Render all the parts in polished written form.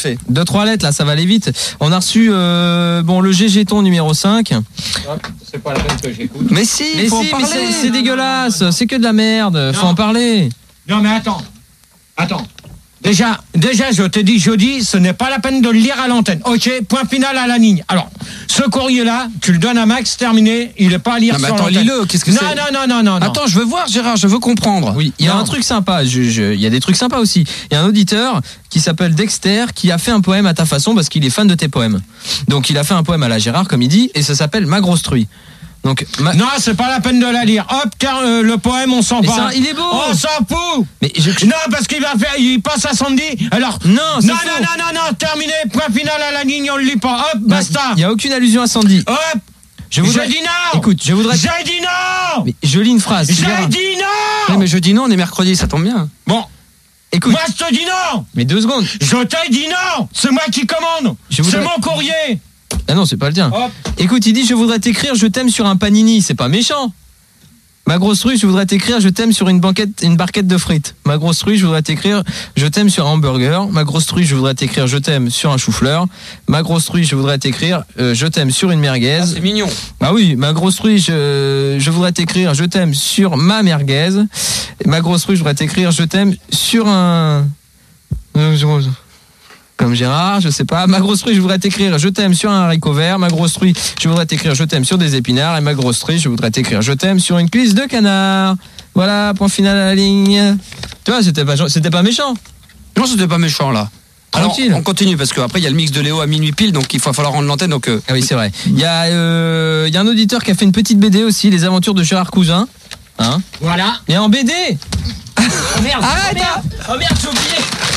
Fait. 2-3 lettres, là, ça va aller vite. On a reçu le G-Jeton numéro 5. C'est pas la peine que j'écoute. Mais si, Mais faut en si, mais parler. c'est dégueulasse. C'est que de la merde. Faut en parler. Non, mais attends. Déjà, je te dis jeudi, ce n'est pas la peine de le lire à l'antenne. Ok, point final à la ligne. Alors, ce courrier-là, tu le donnes à Max, terminé. Il n'est pas à lire Non, mais sur attends, l'antenne. lis-le. Qu'est-ce que c'est ? Non. Attends, je veux voir, Gérard, je veux comprendre. Oui, il y a un truc sympa. Il y a des trucs sympas aussi. Il y a un auditeur qui s'appelle Dexter qui a fait un poème à ta façon parce qu'il est fan de tes poèmes. Donc, il a fait un poème à la Gérard, comme il dit, et ça s'appelle Ma grosse truie. Donc, Non, c'est pas la peine de la lire. Hop, le poème, on s'en Mais va. il est beau. On s'en fout. Mais Non, parce il passe à Sandy. Alors. Non, Non, terminé. Point final à la ligne, on le lit pas. Hop, basta. Il y a aucune allusion à Sandy. Hop. J'ai dit non. Écoute, J'ai dit non. Mais je lis une phrase. J'ai dit non. Oui, mais je dis non, on est mercredi, ça tombe bien. Bon. Écoute. Moi, je te dis non. Mais 2 secondes. Je t'ai dit non. C'est moi qui commande. C'est mon courrier. Ah non, c'est pas le tien. Hop. Écoute, il dit je voudrais t'écrire je t'aime sur un panini, c'est pas méchant. Ma grosse truie, je voudrais t'écrire je t'aime sur une barquette de frites. Ma grosse truie, je voudrais t'écrire je t'aime sur un hamburger. Ma grosse truie, je voudrais t'écrire je t'aime sur un chou-fleur. Ma grosse truie, je voudrais t'écrire je t'aime sur une merguez. Ah, c'est mignon. Ah oui, ma grosse truie, je voudrais t'écrire je t'aime sur ma merguez. Ma grosse truie, je voudrais t'écrire je t'aime sur un comme Gérard, je sais pas. Ma grosse truie, je voudrais t'écrire je t'aime sur un haricot vert. Ma grosse truie, je voudrais t'écrire je t'aime sur des épinards. Et ma grosse truie, je voudrais t'écrire je t'aime sur une cuisse de canard. Voilà, point final à la ligne. Tu vois, c'était pas méchant. Non, c'était pas méchant là. Alors, Tranquille. on continue parce qu'après il y a le mix de Léo à minuit pile, donc il va falloir rendre l'antenne. Donc Ah oui, c'est vrai. Il y a un auditeur qui a fait une petite BD aussi, Les aventures de Gérard Cousin. Hein ? Voilà. Et en BD. Oh merde. Arrête. Oh merde, j'ai oublié.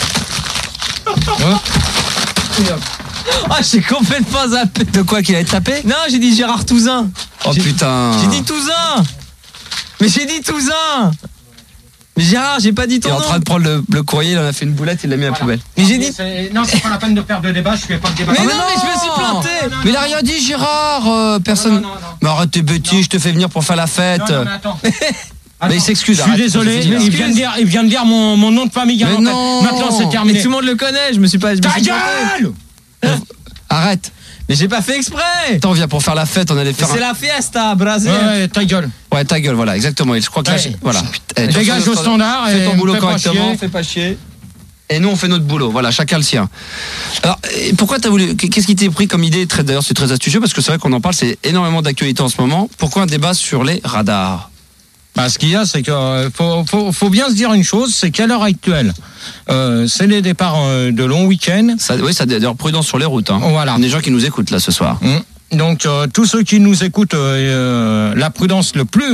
Ah, j'ai complètement zappé. de quoi qu'il a été tapé ? Non, j'ai dit Gérard Touzin. Oh putain. J'ai dit Touzin. Mais j'ai dit Touzin. Mais Gérard, j'ai pas dit Il ton est nom. en train de prendre le courrier, il en a fait une boulette, il l'a mis à la poubelle. Mais j'ai dit. Non, c'est pas la peine de faire de débat. Je fais pas de débat. Mais non, mais je me suis planté. Mais il a rien dit, Gérard. Personne. Non. Mais arrête tes bêtises, je te fais venir pour faire la fête. Non, mais attends. Mais il s'excuse. Je suis désolé, il vient de dire mon nom de famille. Mais non. Maintenant, c'est Mais terminé. tout le monde le connaît. Je me suis pas. Ta gueule. Arrête. Mais j'ai pas fait exprès. Attends, on vient pour faire la fête, on allait faire. C'est la fiesta, Brasil. Ouais, ta gueule. Ouais, ta gueule, voilà, exactement. Je crois que là, Ouais. voilà. Dégage au standard. Fais ton et boulot me fais pas correctement, chier. fais pas chier. Et nous, on fait notre boulot. Voilà, chacun le sien. Alors, pourquoi t'as voulu. Qu'est-ce qui t'est pris comme idée ? D'ailleurs, c'est très astucieux parce que c'est vrai qu'on en parle, c'est énormément d'actualité en ce moment. Pourquoi un débat sur les radars ? Bah, ce qu'il y a, c'est que faut bien se dire une chose, c'est qu'à l'heure actuelle, c'est les départs de longs week-ends. Oui, ça d'ailleurs prudence sur les routes. Hein. Voilà. Des gens qui nous écoutent là ce soir. Donc tous ceux qui nous écoutent, la prudence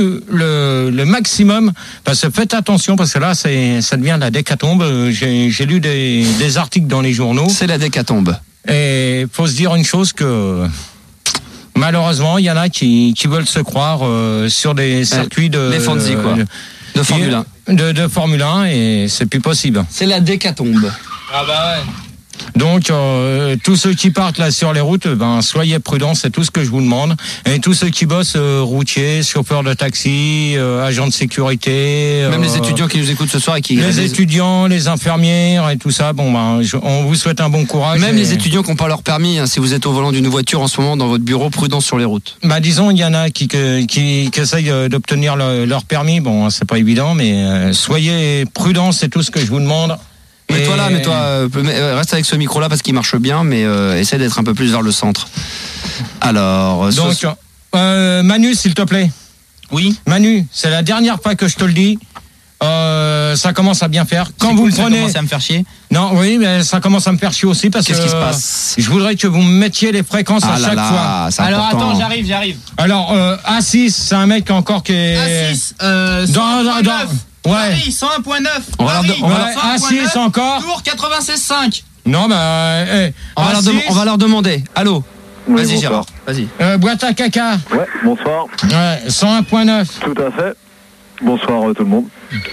le maximum, parce que faites attention parce que là ça devient la décatombe. J'ai lu des articles dans les journaux. C'est la décatombe. Et faut se dire une chose que malheureusement il y en a qui veulent se croire sur des circuits les Fonzie, quoi. De Formule 1. De Formule 1 et c'est plus possible. C'est la décatombe. Ah bah ouais. Donc tous ceux qui partent là sur les routes, soyez prudents, c'est tout ce que je vous demande. Et tous ceux qui bossent, routiers, chauffeurs de taxi, agents de sécurité, Même les étudiants qui nous écoutent ce soir et qui les étudiants, les infirmières et tout ça. On vous souhaite un bon courage. Même les étudiants qui n'ont pas leur permis. Hein, si vous êtes au volant d'une voiture en ce moment dans votre bureau, prudence sur les routes. Disons, il y en a qui essayent d'obtenir leur permis. Bon, c'est pas évident, mais soyez prudents, c'est tout ce que je vous demande. Mets-toi là, reste avec ce micro-là parce qu'il marche bien, mais essaie d'être un peu plus vers le centre. Alors, donc, Manu, s'il te plaît. Oui. Manu, c'est la dernière fois que je te le dis. Ça commence à bien faire. Quand vous me prenez, Ça commence à me faire chier. non, oui, mais ça commence à me faire chier aussi parce que qu'est-ce qui se passe ? je voudrais que vous me mettiez les fréquences à chaque fois. c'est Alors important. attends, j'arrive. Alors, A6, c'est un mec encore qui est. A6, 101.9. Ouais. Paris, 101.9. On va leur- on va leur- A6 encore. Tour 96.5. Non, On va leur demander. Allô ? Oui, Vas-y, bonsoir. Gérard. Vas-y. boîte à caca. Ouais, bonsoir. Ouais, 101.9. Tout à fait. Bonsoir tout le monde.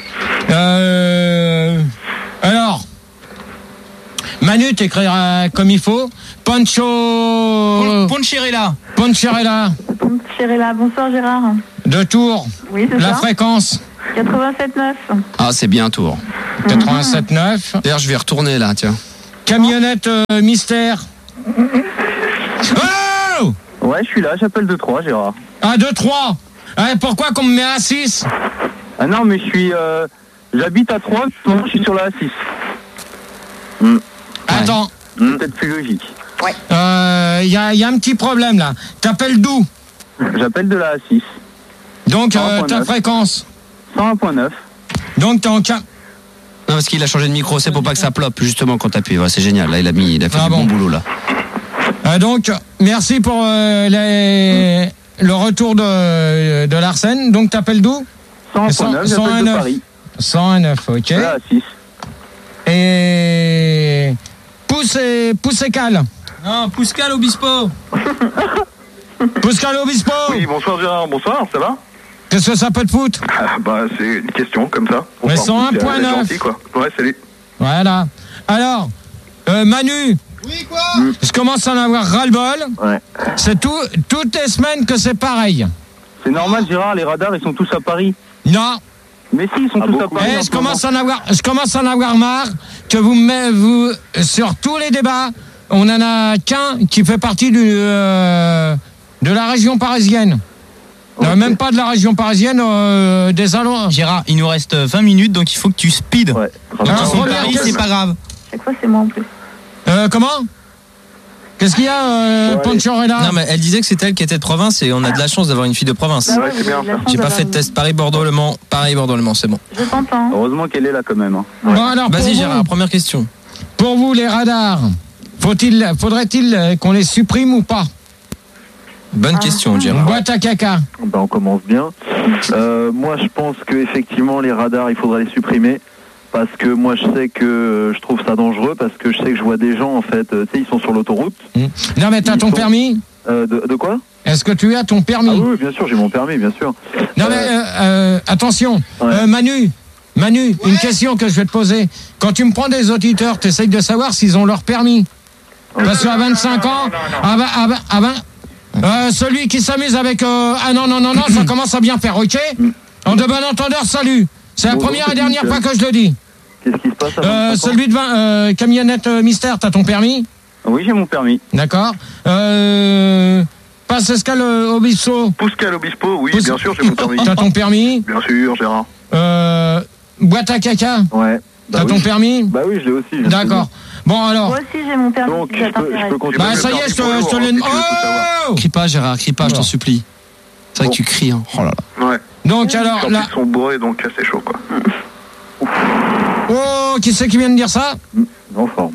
Alors, Manu, t'écriras comme il faut. Poncherella. Poncherella. Chérella, bonsoir Gérard. De Tours. Oui, c'est La ça. fréquence. 87.9. Ah, c'est bien un tour. 87.9. D'ailleurs, je vais retourner là, tiens. Camionnette mystère. Oh! Ouais, je suis là, j'appelle de 3, Gérard. Ah, 2-3. Pourquoi qu'on me met à 6? Ah non, mais j'habite à 3, je suis sur la A6. Attends, C'est peut-être plus logique. y a un petit problème là. T'appelles d'où? J'appelle de la A6. Donc, 100.9. ta fréquence. 101.9. Donc, t'es en cas. Non, parce qu'il a changé de micro, c'est pour pas que ça ploppe justement quand t'appuies. Ouais, c'est génial. Là, il a fait du bon boulot là. Donc, merci pour le retour de l'Arsène. Donc, t'appelles d'où? 101.9, j'appelle de Paris. 109, ok. De la A6. Et pousse et cale. Non, Pascal Obispo. Pascal Obispo. Oui, bonsoir Gérard, bonsoir, ça va? Qu'est-ce que ça peut te foutre? Bah, c'est une question comme ça. Mais 101.9. Ouais, salut. Voilà. Alors, Manu. Oui, quoi? Je commence à en avoir ras-le-bol. Ouais. C'est toutes les semaines que c'est pareil. C'est normal, Gérard, les radars, ils sont tous à Paris. Non. Mais si, ils sont tous à Paris. Je commence à en avoir marre que vous sur tous les débats, on en a qu'un qui fait partie de la région parisienne. Okay. Même pas de la région parisienne, des allons. Gérard, il nous reste 20 minutes, donc il faut que tu speed. Ouais. Donc, Ah, si première Paris, question. c'est pas grave. Chaque fois, c'est moi en plus. Comment? Qu'est-ce qu'il y a, Ponchorella? Non, mais elle disait que c'était elle qui était de province et on a de la chance d'avoir une fille de province. Bah Ouais, c'est vous bien, avez de la ça. chance J'ai pas d'avoir fait de test Paris-Bordeaux-Le-Mans. Paris-Bordeaux-Le-Mans, c'est bon. Je t'entends. Heureusement qu'elle est là quand même. Hein. Bon, alors, Vas-y, pour Gérard, vous, première question. pour vous, les radars, faudrait-il qu'on les supprime ou pas? Bonne question, Gérard. Boîte à caca. Ben, on commence bien. Moi, je pense qu'effectivement, les radars, il faudrait les supprimer. Parce que moi, je sais que je trouve ça dangereux. Parce que je sais que je vois des gens, en fait, tu sais, ils sont sur l'autoroute. Non, mais t'as Ils ton sont- permis? De quoi? Est-ce que tu as ton permis? Ah oui, bien sûr, j'ai mon permis, bien sûr. Non, mais attention, Ouais. Manu, une question que je vais te poser. Quand tu me prends des auditeurs, tu essayes de savoir s'ils ont leur permis. Parce qu'à 25 ans, celui qui s'amuse avec... non, ça commence à bien faire, ok? En de bon entendeur, salut. C'est la Bonjour, première et c'est dernière Michel. fois que je le dis. Qu'est-ce qui se passe à 25 ans? Celui de camionnette mystère, t'as ton permis? Oui, j'ai mon permis. D'accord. Passe escale Obispo, Pascal Obispo, oui, Pousse- bien sûr, j'ai mon permis. t'as ton permis? Bien sûr, Gérard. Boîte à caca, Ouais. Bah t'as oui, ton permis? Bah oui, je l'ai aussi. je l'ai D'accord. Bon alors, Moi aussi, j'ai mon permis. Donc, si ça je peux t'intéresse. continuer. bah ça y est, je te le... Oh! Crie pas, Gérard, crie pas, je t'en Bon. supplie. C'est vrai que tu cries. Hein. Oh là là. Ouais. Donc alors, Quand là... ils sont bourrés, donc c'est chaud, quoi. Oh, qui c'est qui vient de dire ça? En forme.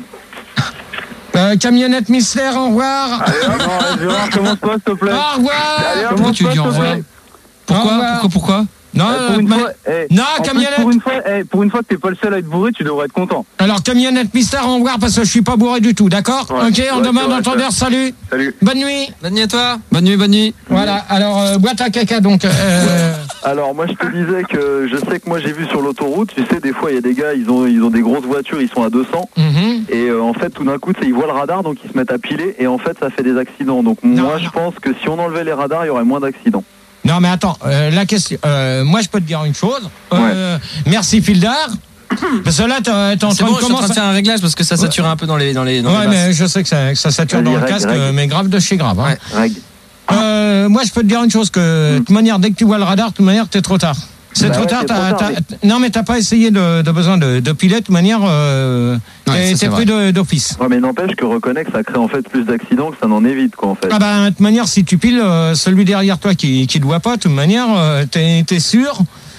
Camionnette mystère, au revoir. Allez, non, Gérard, commence pas, s'il te plaît. Au revoir. Allez, Pourquoi tu dis au revoir? Au revoir. Pourquoi Non, pour une mais- fois, non, en plus, camionnette. pour une fois que t'es pas le seul à être bourré, tu devrais être content. Alors, camionnette mystère, au revoir, parce que je suis pas bourré du tout, d'accord? Ouais. Ok, on Ouais, demande c'est vrai, entendeur, salut. Salut. Bonne nuit. Bonne nuit à toi. Bonne nuit, bonne nuit. Voilà, alors, boîte à caca, donc... Alors moi je te disais que je sais que moi j'ai vu sur l'autoroute, tu sais des fois il y a des gars, ils ont des grosses voitures, ils sont à 200 mhm. et en fait tout d'un coup tu sais, ils voient le radar donc ils se mettent à piler et en fait ça fait des accidents. Donc Non, moi non. je pense que si on enlevait les radars il y aurait moins d'accidents. Non, mais attends, la question... moi, je peux te dire une chose. Merci, Fildar. Parce que là, t'es en C'est train bon, de je suis en train de commencer... faire un réglage parce que ça sature un peu dans les Ouais, basses. mais je sais que ça sature Vas-y, dans le règle, casque, règle. mais grave de chez grave. Hein. Ouais. Règle. Moi, je peux te dire une chose, que de toute manière, dès que tu vois le radar, de toute manière, t'es trop tard. C'est Bah trop ouais, tard. c'est trop tard, Non, mais t'as pas essayé de besoin de piler, de toute manière, ça, t'es c'est pris d'office. Ouais mais n'empêche que reconnais que ça crée en fait plus d'accidents que ça n'en évite quoi en fait. Ah bah, de toute manière, si tu piles, celui derrière toi qui te voit pas, de toute manière, t'es sûr,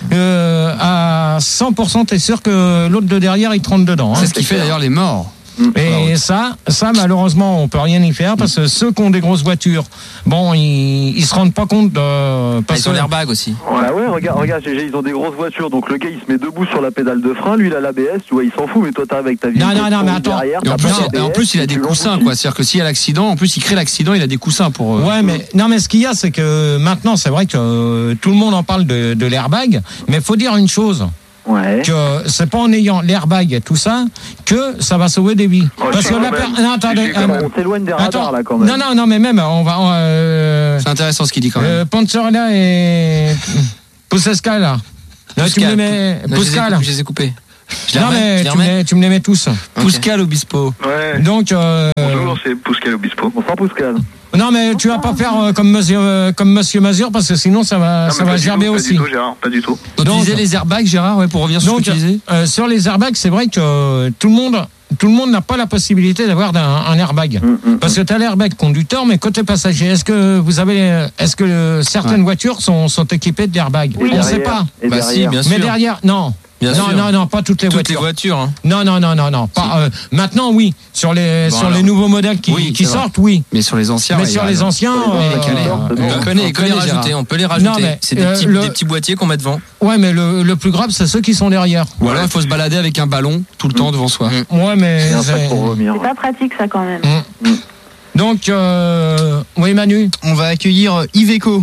à 100%, t'es sûr que l'autre de derrière, il te rentre dedans. Hein. C'est ce qui fait d'ailleurs les morts. Et ça, malheureusement, on peut rien y faire parce que ceux qui ont des grosses voitures, bon, ils se rendent pas compte de. Parce Ils ont que- l'airbag aussi. Bah ouais regarde GG, ils ont des grosses voitures donc le gars il se met debout sur la pédale de frein, lui il a l'ABS, tu vois il s'en fout mais toi t'arrives avec ta vie. Non, mais attends. Derrière, Et en t'as plus, pas d'ABS, et en plus, il a des tu coussins, l'emboutilles. quoi. C'est-à-dire que s'il y a l'accident, en plus, il crée l'accident, il a des coussins pour. Ouais, mais non, mais ce qu'il y a, c'est que maintenant, c'est vrai que tout le monde en parle de l'airbag, mais faut dire une chose. Ouais. Que c'est pas en ayant l'airbag et tout ça que ça va sauver des vies. Oh, Parce que quand la même. non, attendez, On s'éloigne des radars attends. là quand même. Non, mais même on va C'est intéressant ce qu'il dit quand même. Ponzorella et Poussesca là. Là, tu me les mets Non, Poussesca là. je les ai coupés. Non, mais tu me les mets tous. Pascal Obispo. Ouais. Donc, Bonjour, c'est Pascal Obispo. Bonsoir Pascal. non, mais tu vas pas faire comme Monsieur Mazur, parce que sinon ça va gerber aussi. Pas du tout, Gérard, pas du tout. Donc, tu disais les airbags, Gérard, pour revenir sur ce que tu disais. Sur les airbags, c'est vrai que tout le monde n'a pas la possibilité d'avoir un airbag. Parce que tu as l'airbag conducteur, mais côté passager, est-ce que certaines voitures sont équipées d'airbag? Oui. On ne sait pas. Et Bah si, bien sûr. Mais derrière, non. Bien sûr. Non, pas toutes les Toutes les voitures. voitures. Hein. Non. Pas, maintenant, oui. Sur les nouveaux modèles qui c'est sortent, oui. Mais sur les anciens. Mais sur les anciens, On peut les rajouter. On peut les rajouter. Non, mais, c'est des petits boîtiers qu'on met devant. ouais, mais le plus grave, c'est ceux qui sont derrière. Ou alors il faut se balader avec un ballon tout le temps devant soi. Ouais, mais C'est un sac pour vomir. C'est pas pratique ça quand même. donc, oui, Manu. On va accueillir Iveco.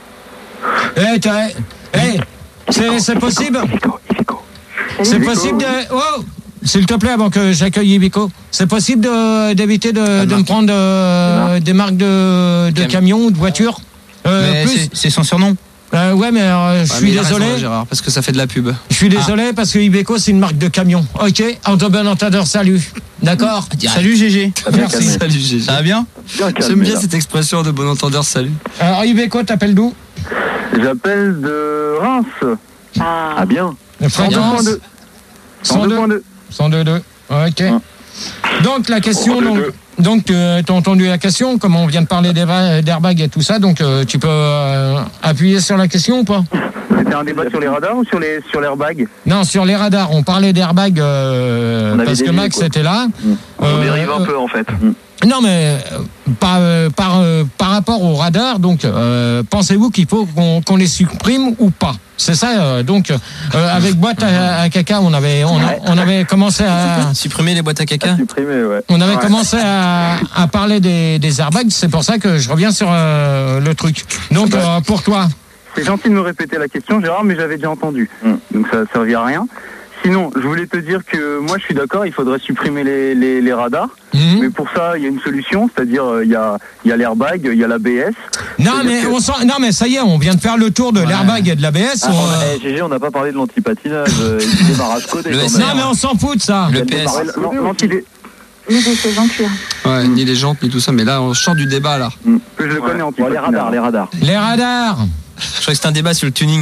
C'est possible. C'est Salut. possible de. Oh, s'il te plaît, avant que j'accueille Iveco, c'est possible d'éviter de me prendre des marques de camions ou de voitures. Plus. C'est son surnom. Ouais, mais je suis désolé. Gérard, parce que ça fait de la pub. Je suis désolé parce que Iveco c'est une marque de camion. Ok, en bon entendeur, salut. D'accord. Salut GG. Merci. Salut Gégé. Ça va bien? J'aime bien cette expression de bon entendeur, salut. Alors Iveco, t'appelles d'où? J'appelle de Reims. Ah bien. Fréquence 102.2. 102.2. Ok. Donc la question, donc tu as entendu la question, comme on vient de parler d'airbag et tout ça, donc tu peux appuyer sur la question ou pas? C'était un débat sur les radars ou sur l'airbag? Non, sur les radars, on parlait d'airbag parce que dévié, Max quoi. était là. On dérive un peu en fait. Non, mais par rapport au radar, donc pensez-vous qu'il faut qu'on les supprime ou pas? C'est ça. Donc avec boîte à caca, on avait commencé à Supprimer les boîtes à caca. Supprimé, ouais. on avait commencé à parler des airbags. C'est pour ça que je reviens sur le truc. Donc pour toi. C'est gentil de me répéter la question, Gérard, mais j'avais déjà entendu. Donc ça ne servit à rien. Sinon, je voulais te dire que moi je suis d'accord, il faudrait supprimer les radars. Mais pour ça, il y a une solution, c'est-à-dire il y a l'airbag, il y a l'ABS. Non mais ça y est, on vient de faire le tour de l'airbag et de l'ABS. GG, on n'a pas parlé de l'antipatinage et du démarrage codé. Le quand SR. même. Non mais on s'en fout de ça. Le PS. Ni des saisons cuir. Ouais, ni les jantes, ni tout ça. Mais là, on sort du débat, là. Que je le connais antipatinage. Les radars. Les radars. Je crois que c'est un débat sur le tuning.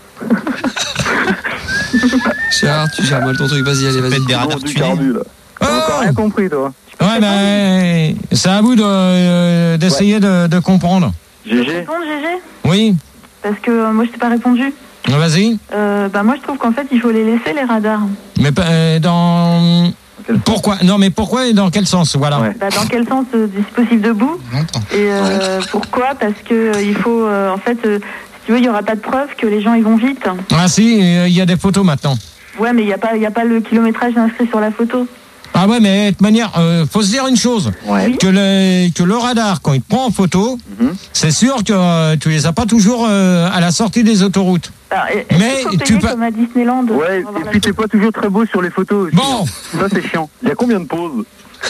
Gérard, tu gères mal ton truc. Vas-y, allez, vas-y. Peut-être des radars Du tunés. carbu, là. T'as encore rien compris, toi. Ouais, mais c'est à vous d'essayer de comprendre. Je peux GG. répondre, GG? Oui, Parce que moi je t'ai pas répondu. vas-y. Moi je trouve qu'en fait il faut les laisser les radars. Mais dans pourquoi? Non, mais pourquoi et dans quel sens? Voilà. Ouais. Dans quel sens si possible debout? Et pourquoi? Parce que il faut en fait si tu veux il y aura pas de preuve que les gens ils vont vite. Ah si, il y a des photos maintenant. Ouais mais il y a pas le kilométrage inscrit sur la photo. Ah ouais, mais de toute manière, faut se dire une chose. Ouais. Que le radar, quand il te prend en photo, c'est sûr que tu les as pas toujours à la sortie des autoroutes. Mais Est-ce qu'il faut tu payer peux- comme à Disneyland? Ouais, pour avoir et la puis photo c'est pas toujours très beau sur les photos aussi. Bon, Ça, c'est chiant. Il y a combien de pauses?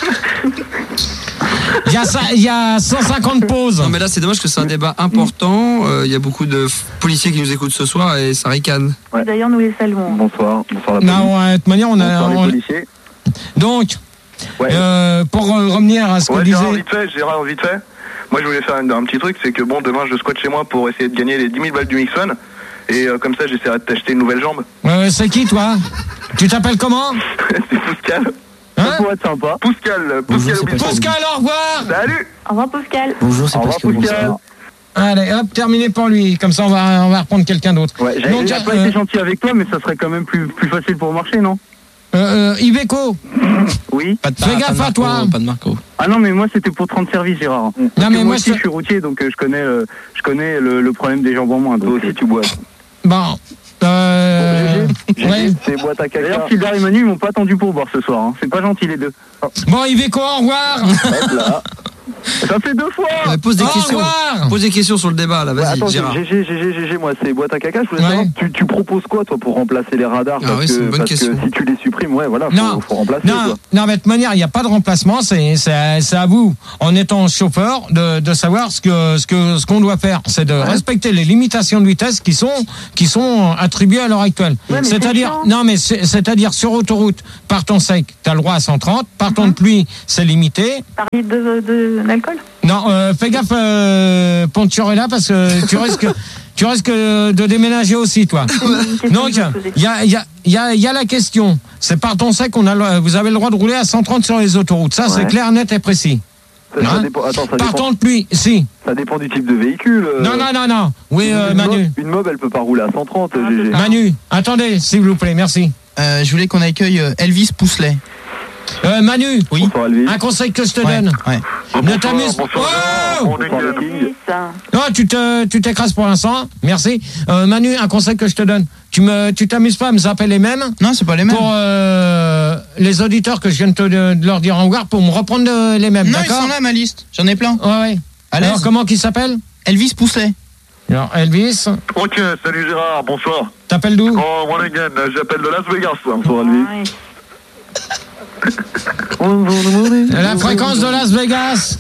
il y a 150 pauses. Non, mais là, c'est dommage que c'est un débat important. Il y a beaucoup de policiers qui nous écoutent ce soir et ça ricane. Ouais. D'ailleurs nous les saluons. Bonsoir. Bonsoir la police. Non, ouais, de toute manière, Bonsoir les policiers. donc, Ouais. pour revenir à ce qu'on Ouais, disait. Gérard, vite fait. Moi, je voulais faire un petit truc, c'est que bon, demain, je squatte chez moi pour essayer de gagner les 10 000 balles du Mixon. Et comme ça, j'essaierai de t'acheter une nouvelle jambe. C'est qui, toi? Tu t'appelles comment? C'est Pascal. Hein? Ça pourrait être sympa. Pascal Obispo. Pascal, au revoir. Salut. Au revoir Pascal. Bonjour, c'est Au revoir, Pascal. Allez, hop, terminé pour lui. Comme ça, on va reprendre quelqu'un d'autre. Ouais, Donc, j'avais pas été gentil avec toi, mais ça serait quand même plus facile pour marcher, non? Iveco, Oui. fais gaffe à toi. Pas de Marco. Ah non, mais moi c'était pour te rendre service, Gérard. Non, Parce mais que moi, moi aussi, je suis routier, donc je connais le problème des jambes en moins. Toi aussi, tu bois. Bon. Ouais. C'est boîte à caca. D'ailleurs, Sylvain et Manu, ils m'ont pas attendu pour boire ce soir. Hein. C'est pas gentil, les deux. Bon, Iveco, au revoir. Hop là. Ça fait 2 fois. Pose des questions. revoir. Pose des questions sur le débat, là. Vas-y, Attends, Gérard. GG, moi c'est boîte à caca. Je voulais Ouais. savoir, tu proposes quoi toi pour remplacer les radars? Ah oui, c'est une bonne parce question. que si tu les supprimes, ouais, voilà, Non. faut remplacer. quoi. Non, mais de toute manière, il n'y a pas de remplacement. C'est à vous, en étant chauffeur, de savoir ce qu'on doit faire. C'est de respecter les limitations de vitesse qui sont attribuées à l'heure actuelle. Ouais, mais C'est-à-dire, c'est chiant. c'est-à-dire sur autoroute, par temps sec, tu as le droit à 130. Par temps de pluie, c'est limité. Par litre d'alcool. Non, fais gaffe, Pontiorella, parce que tu risques de déménager aussi, toi. Donc, il y a la question. C'est par temps sec, vous avez le droit de rouler à 130 sur les autoroutes. Ça, c'est Ouais. clair, net et précis. Ça Hein dépend, attends, ça Par dépend, temps de pluie, si. ça dépend du type de véhicule. Non. Oui, Manu. Une mob, elle peut pas rouler à 130, Ah, GG. Manu, attendez, s'il vous plaît, merci. Je voulais qu'on accueille Elvis Pousselet. Manu, Oui. Bonsoir, Elvis. un conseil que je te Ouais, donne. ouais. Ne t'amuse pas. Oh Bonsoir, le King. Non, tu t'écrases pour l'instant. Merci. Manu, un conseil que je te donne. Tu t'amuses pas à me zapper les mêmes Non, c'est pas les mêmes. pour les auditeurs que je viens de leur dire au revoir pour me reprendre les mêmes. Non, ils D'accord sont là, ma liste. J'en ai plein. Ouais. À l'aise. Alors, comment qu'il s'appelle? Elvis Pousselet. Alors, Elvis, Ok, salut Gérard, bonsoir. t'appelles d'où? Oh, one again, j'appelle de Las Vegas. Bonsoir, Elvis. La fréquence de Las Vegas.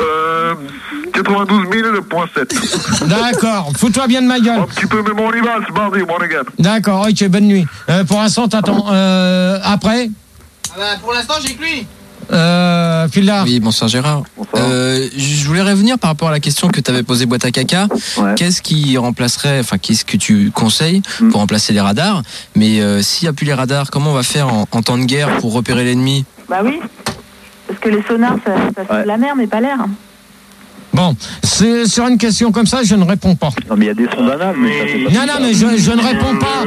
92 000.7. D'accord. Fous-toi bien de ma gueule. Un petit peu, mais bon, on y va, c'est mardi, one again. D'accord, ok, bonne nuit. Pour l'instant, t'attends. Après, Pour l'instant, j'ai que lui. Fildar. Oui, bonsoir Gérard. Bonsoir. Je voulais revenir par rapport à la question que tu avais posée boîte à caca. Ouais. Qu'est-ce que tu conseilles pour remplacer les radars? Mais s'il n'y a plus les radars, comment on va faire en temps de guerre pour repérer l'ennemi? Bah oui. Parce que les sonars, ça fait Ouais. de la mer, mais pas l'air. Bon, c'est sur une question comme ça, je ne réponds pas. Non, mais il y a des sondes anales, mais ça fait pas. Non, mais je ne réponds pas.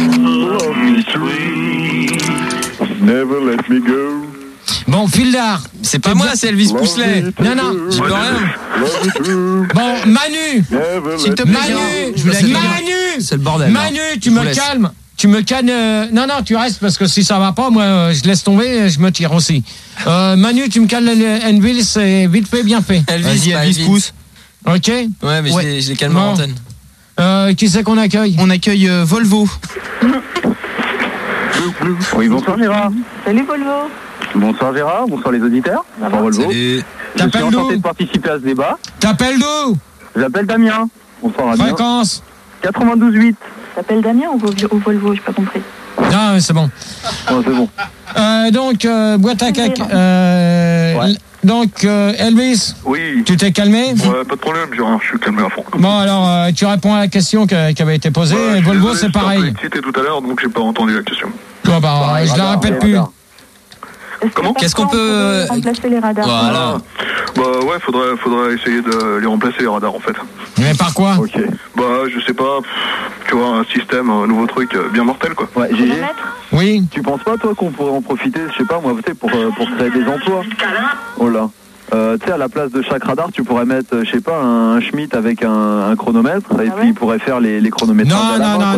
Never let me go. Bon, Fildar. C'est pas moi, c'est Elvis Pousselet. Non. J'y peux rien. Bon, Manu. S'il te plaît, Manu. Gérard. Je voulais accueillir. Manu. C'est le bordel. Manu, tu Je me vous laisse. calmes. Tu me calmes. Non, tu restes parce que si ça va pas, moi, je laisse tomber, je me tire aussi. Manu, tu me calmes Elvis, c'est vite fait, bien fait. Elvis, Vas-y, pas Elvis Pousse. Ok. Ouais, mais Ouais. je l'ai calmé Bon. en antenne. Qui c'est qu'on accueille? On accueille Volvo. Oui, bonsoir Gérard. Salut Volvo. Bonsoir Gérard, bonsoir les auditeurs. Bonsoir Volvo. Salut. Je suis T'appelles enchanté d'où? de participer à ce débat. T'appelles d'où? J'appelle Damien. Bonsoir Damien. Fréquence. 92.8. T'appelles Damien ou Volvo? J'ai pas compris. Non, c'est bon. Oh, c'est bon. Donc, boîte à cac. Ouais. Donc, Elvis, Oui. tu t'es calmé? Ouais, pas de problème, Gérard, je suis calmé à fond. Bon, alors, tu réponds à la question qui avait été posée. Ouais, je suis Volvo, désolé, c'est pareil. J'étais excité tout à l'heure, donc j'ai pas entendu la question. Bon, bah, je la Radar, répète les plus. radars. Est-ce que Qu'est-ce qu'on parfois, peut- on pourrait remplacer les radars? Voilà. Bah ouais, faudrait essayer de les remplacer les radars en fait. Mais par quoi? Ok. Bah je sais pas, tu vois, un système, un nouveau truc bien mortel quoi. Ouais, GG. Chronomètre? Oui. Tu penses pas, toi, qu'on pourrait en profiter, je sais pas, moi, tu sais, pour créer des emplois? Oh là. Tu sais, à la place de chaque radar, tu pourrais mettre, je sais pas, un Schmitt avec un chronomètre, et puis il pourrait faire les chronomètres. Non. Ça Attends,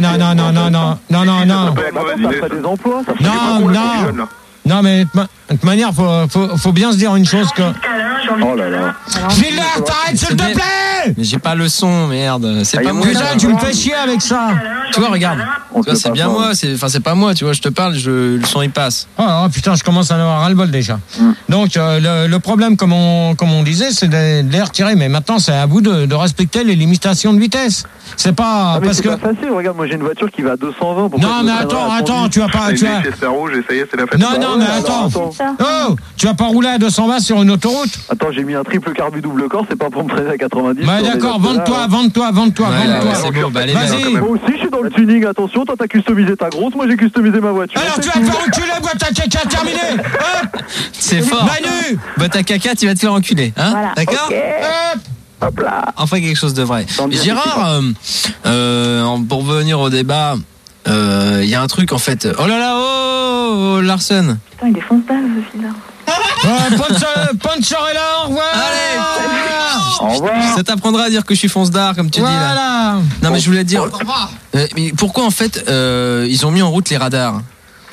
ça ferait des emplois, ça ferait Non. Non, mais de toute manière, faut bien se dire une chose que. Oh là là. Filler, t'arrêtes, s'il te plaît! Mais j'ai pas le son, merde. C'est pas moi. Putain, tu me fais chier avec ça! Tu vois, regarde. On Tu vois, se c'est passe bien pas. moi. C'est pas moi. Tu vois, je te parle, le son il passe. Oh putain, je commence à en avoir ras-le-bol déjà. Donc le problème, comme on disait, c'est de les retirer. Mais maintenant, c'est à vous de respecter les limitations de vitesse. C'est pas Ah, mais parce c'est que. pas facile, regarde, moi j'ai une voiture qui va à 220. Pourquoi Non, je me mais traînerais à attends, 110? tu vas pas. Tu as... C'est rouge, et ça y est, c'est la fête. Non, Bah non, ouais, mais alors, attends. C'est ça. Oh, tu vas pas rouler à 220 sur une autoroute. Attends, j'ai mis un triple carbu double corps, c'est pas pour me traîner à 90. Bah sur les d'accord, autres, là, vends-toi. Ouais, là, c'est beau. Bah, allez, Vas-y. viens. Moi aussi, je suis dans le tuning, attention, toi t'as customisé ta grosse, moi j'ai customisé ma voiture. Alors tu vas C'est te tout. faire enculer, boîte à caca, terminé. Hop, C'est fort. Manu. Bah ta caca, tu vas te faire enculer, hein? Voilà. D'accord? Hop. Hop là. Enfin quelque chose de vrai. Tant bien, Gérard, pour revenir au débat, il y a un truc en fait. Oh là là, oh Larsen. Putain, il est fonce-dalle, ce fil-là. Ponchorella, au revoir. Allez. Au revoir. Ça t'apprendra à dire que je suis fonce d'art, comme tu dis là. Voilà. Non mais je voulais dire, mais pourquoi en fait ils ont mis en route les radars?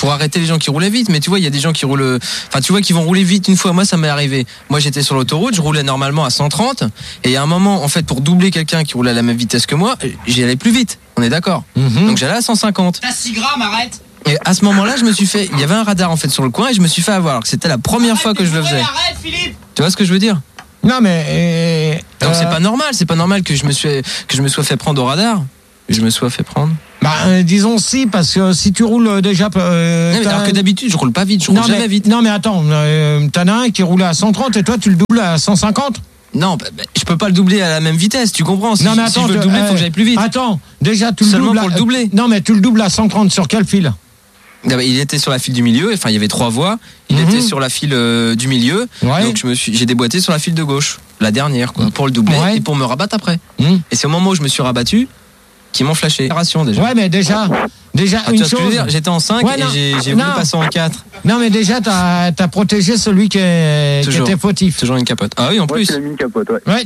pour arrêter les gens qui roulaient vite. Mais tu vois, il y a des gens qui roulent, qui vont rouler vite une fois. Moi, ça m'est arrivé. Moi, j'étais sur l'autoroute, je roulais normalement à 130, et à un moment, en fait, pour doubler quelqu'un qui roulait à la même vitesse que moi, j'y allais plus vite. On est d'accord. Donc j'allais à 150. T'as 6 grammes, arrête. Et à ce moment-là, il y avait un radar en fait sur le coin, et je me suis fait avoir. Alors que c'était la première fois que je le faisais. Arrête, Philippe. Tu vois ce que je veux dire? Non, mais. Donc c'est pas normal que je me sois fait prendre au radar. Je me sois fait prendre. Disons si, parce que si tu roules déjà. Alors que d'habitude, je roule pas vite, je roule jamais vite. Non, mais attends, t'en as un qui roule à 130 et toi tu le doubles à 150. Non, je peux pas le doubler à la même vitesse, tu comprends? Si, non, mais si attends, je veux le doubler, il faut que j'aille plus vite. Attends, déjà tu le Seulement doubles. pour le doubler. Non, mais tu le doubles à 130 sur quel fil? Il était sur la file du milieu, enfin il y avait 3 voies, il était sur la file du milieu, donc j'ai déboîté sur la file de gauche, la dernière quoi, pour le doubler et pour me rabattre après. Et c'est au moment où je me suis rabattu qu'ils m'ont flashé. Déjà. Ouais, mais déjà une chose. J'étais en 5 et j'ai voulu passer en 4. Non, mais déjà t'as protégé celui qui était fautif. Toujours une capote. Ah oui, en plus. Tu as mis une capote, ouais. Ouais,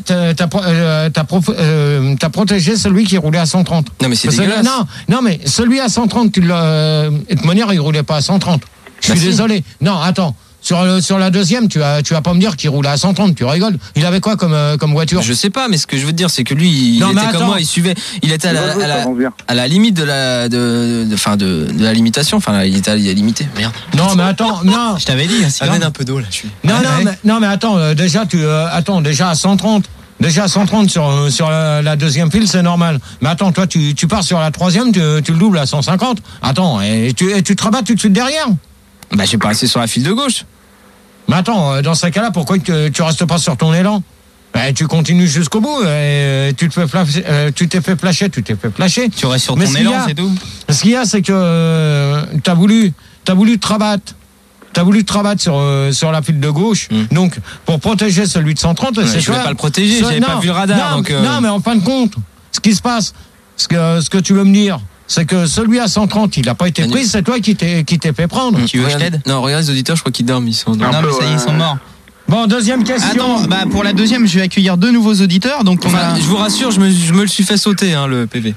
t'as protégé celui qui roulait à 130. Non, mais c'est dégueulasse. Non, mais celui à 130, de toute manière, il roulait pas à 130. Je suis désolé. Non, attends. Sur la deuxième, tu vas pas me dire qu'il roulait à 130, tu rigoles. Il avait quoi comme voiture? Je sais pas, mais ce que je veux te dire, c'est que lui, il était comme moi, il était à la limite de la limitation. Enfin, il était limité. Merde. Non, mais attends, non. Je t'avais dit, amène un peu d'eau là. Non, mais attends, déjà à 130. Déjà à 130 sur la deuxième file, c'est normal. Mais attends, toi, tu pars sur la troisième, tu le doubles à 150. Attends, et tu te rabats tout de suite derrière? J'ai pas resté sur la file de gauche. Mais attends, dans ce cas-là, pourquoi tu restes pas sur ton élan? Tu continues jusqu'au bout. Tu t'es fait flasher. Tu restes sur ton élan, c'est tout. Ce qu'il y a, c'est que t'as voulu te rabattre. T'as voulu te rabattre sur la file de gauche. Donc, pour protéger celui de 130, c'est je voulais pas le protéger, j'avais pas vu le radar. Non, mais en fin de compte, ce qui se passe, ce que tu veux me dire, c'est que celui à 130, il a pas été pris, c'est toi qui t'es fait prendre. Tu veux que je t'aide? Non, regarde les auditeurs, je crois qu'ils dorment, ils sont Non, mais ça y est, ils sont morts. Bon, deuxième question. Attends, pour la deuxième, je vais accueillir 2 nouveaux auditeurs. Donc je vous rassure, je me le suis fait sauter, le PV.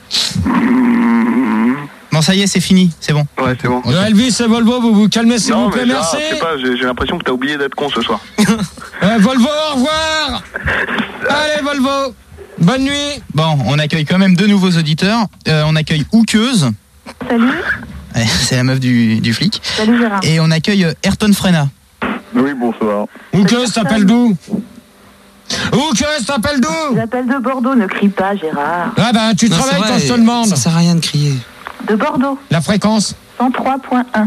Bon, ça y est, c'est fini, c'est bon. Ouais, c'est bon. Elvis et Volvo, vous vous calmez s'il vous plaît, merci. Je sais pas, j'ai l'impression que t'as oublié d'être con ce soir. Volvo, au revoir. Allez, Volvo. Bonne nuit. Bon, on accueille quand même 2 nouveaux auditeurs. On accueille Houqueuse. Salut. C'est la meuf du flic. Salut Gérard. Et on accueille Ayrton Frena. Oui, bonsoir. Houqueuse, t'appelles d'où? Houqueuse, t'appelles d'où? J'appelle de Bordeaux, ne crie pas Gérard. Ah tu travailles quand je te demande. Ça sert à rien de crier. De Bordeaux. La fréquence? 103.1.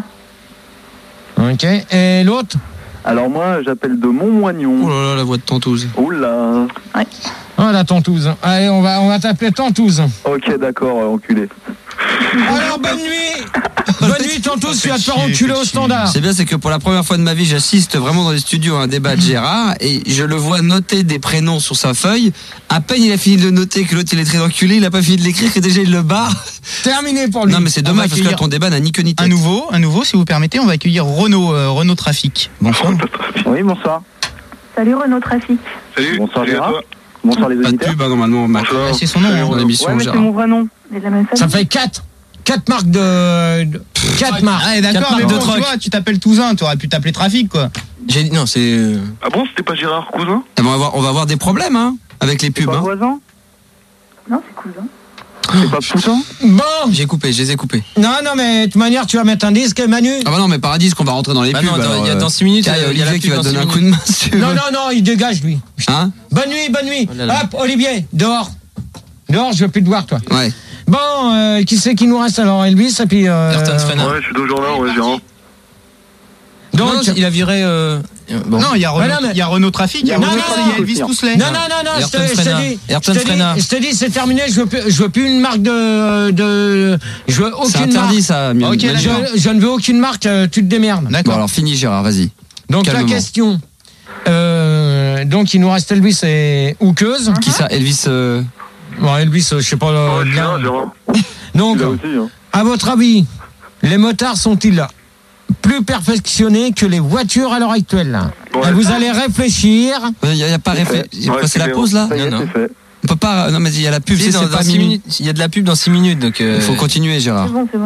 Ok, et l'autre? Alors moi, j'appelle de Montmoignon. Oh là là, la voix de Tantouze. Oula. Ouais. Oh la Tantouze. Allez, on va t'appeler Tantouze. Ok, d'accord, enculé. Alors, bonne nuit. Bonne nuit, Tantouze, tu vas te faire enculer au standard. C'est bien, c'est que pour la première fois de ma vie, j'assiste vraiment dans les studios à un débat de Gérard et je le vois noter des prénoms sur sa feuille. À peine il a fini de le noter que l'autre il est très enculé, il a pas fini de l'écrire que déjà il le barre. Terminé pour lui. Non mais c'est dommage parce que là, ton débat n'a ni queue ni tête. Un nouveau, si vous permettez, on va accueillir Renault Trafic. Bonsoir. Oui, bonsoir. Salut Renault Trafic. Salut. Bonsoir Salut à Gérard. toi. Bonsoir les Pas de auditeurs. pub, normalement. C'est son nom. Dans l'émission Ouais, mais c'est Gérard. mon vrai nom. Mais de la même famille. Ça fait 4 marques de 4 marques. Ah, d'accord, mais de bon, truck. tu vois, tu t'appelles Touzin, tu aurais pu t'appeler Trafic, quoi. Non, c'est. Ah bon, c'était pas Gérard Cousin? On va avoir des problèmes avec les C'est pubs. pas voisin? Non, c'est cousin. C'est pas Poussin? Bon. Je les ai coupés. Non, mais de toute manière, tu vas mettre un disque, Manu. Ah bah non, mais Paradis, qu'on va rentrer dans les pubs. Non, alors, il y a dans 6 minutes, il y a Olivier qui va te donner un coup de main. si tu veux. Non, il dégage, lui. Hein? Bonne nuit. Oh là là. Hop, Olivier, dehors. Dehors, je veux plus te voir, toi. Ouais. Bon, qui c'est qui nous reste alors? Elvis, et puis... Ayrton Frena. Ouais, je suis toujours là, ouais, Gérard. Donc, Non, il a viré. Bon. Non, il y a Renault, Mais non, mais- il y a Renault Trafic, il y a Non, Renault non, Trafic, il y a Elvis Pousselet. Non, je Ayrton te Frena. dis, Ayrton Frena. je te dis, c'est terminé, je veux plus une marque je veux C'est aucune interdit marque. ça, Ok, Manu. d'accord. Je ne veux aucune marque, tu te démerdes. Bon D'accord. alors fini Gérard, vas-y. Donc Calmement. la question, donc il nous reste Elvis et Houqueuse. Qui ça? Elvis Bon, Elvis, je sais pas Ouais, je suis bien. là, Gérard. Donc, Là aussi, hein. à votre avis, les motards sont-ils plus perfectionnés que les voitures à l'heure actuelle? Ouais. Et vous allez réfléchir. Il y a pas fait. Ouais, c'est la c'est pause là? Ça y est, Non. c'est fait. On peut pas. Non mais il y a la pub, Si, c'est dans pas 6 minutes. minutes. Il y a de la pub dans 6 minutes, donc. Il faut continuer Gérard. C'est bon.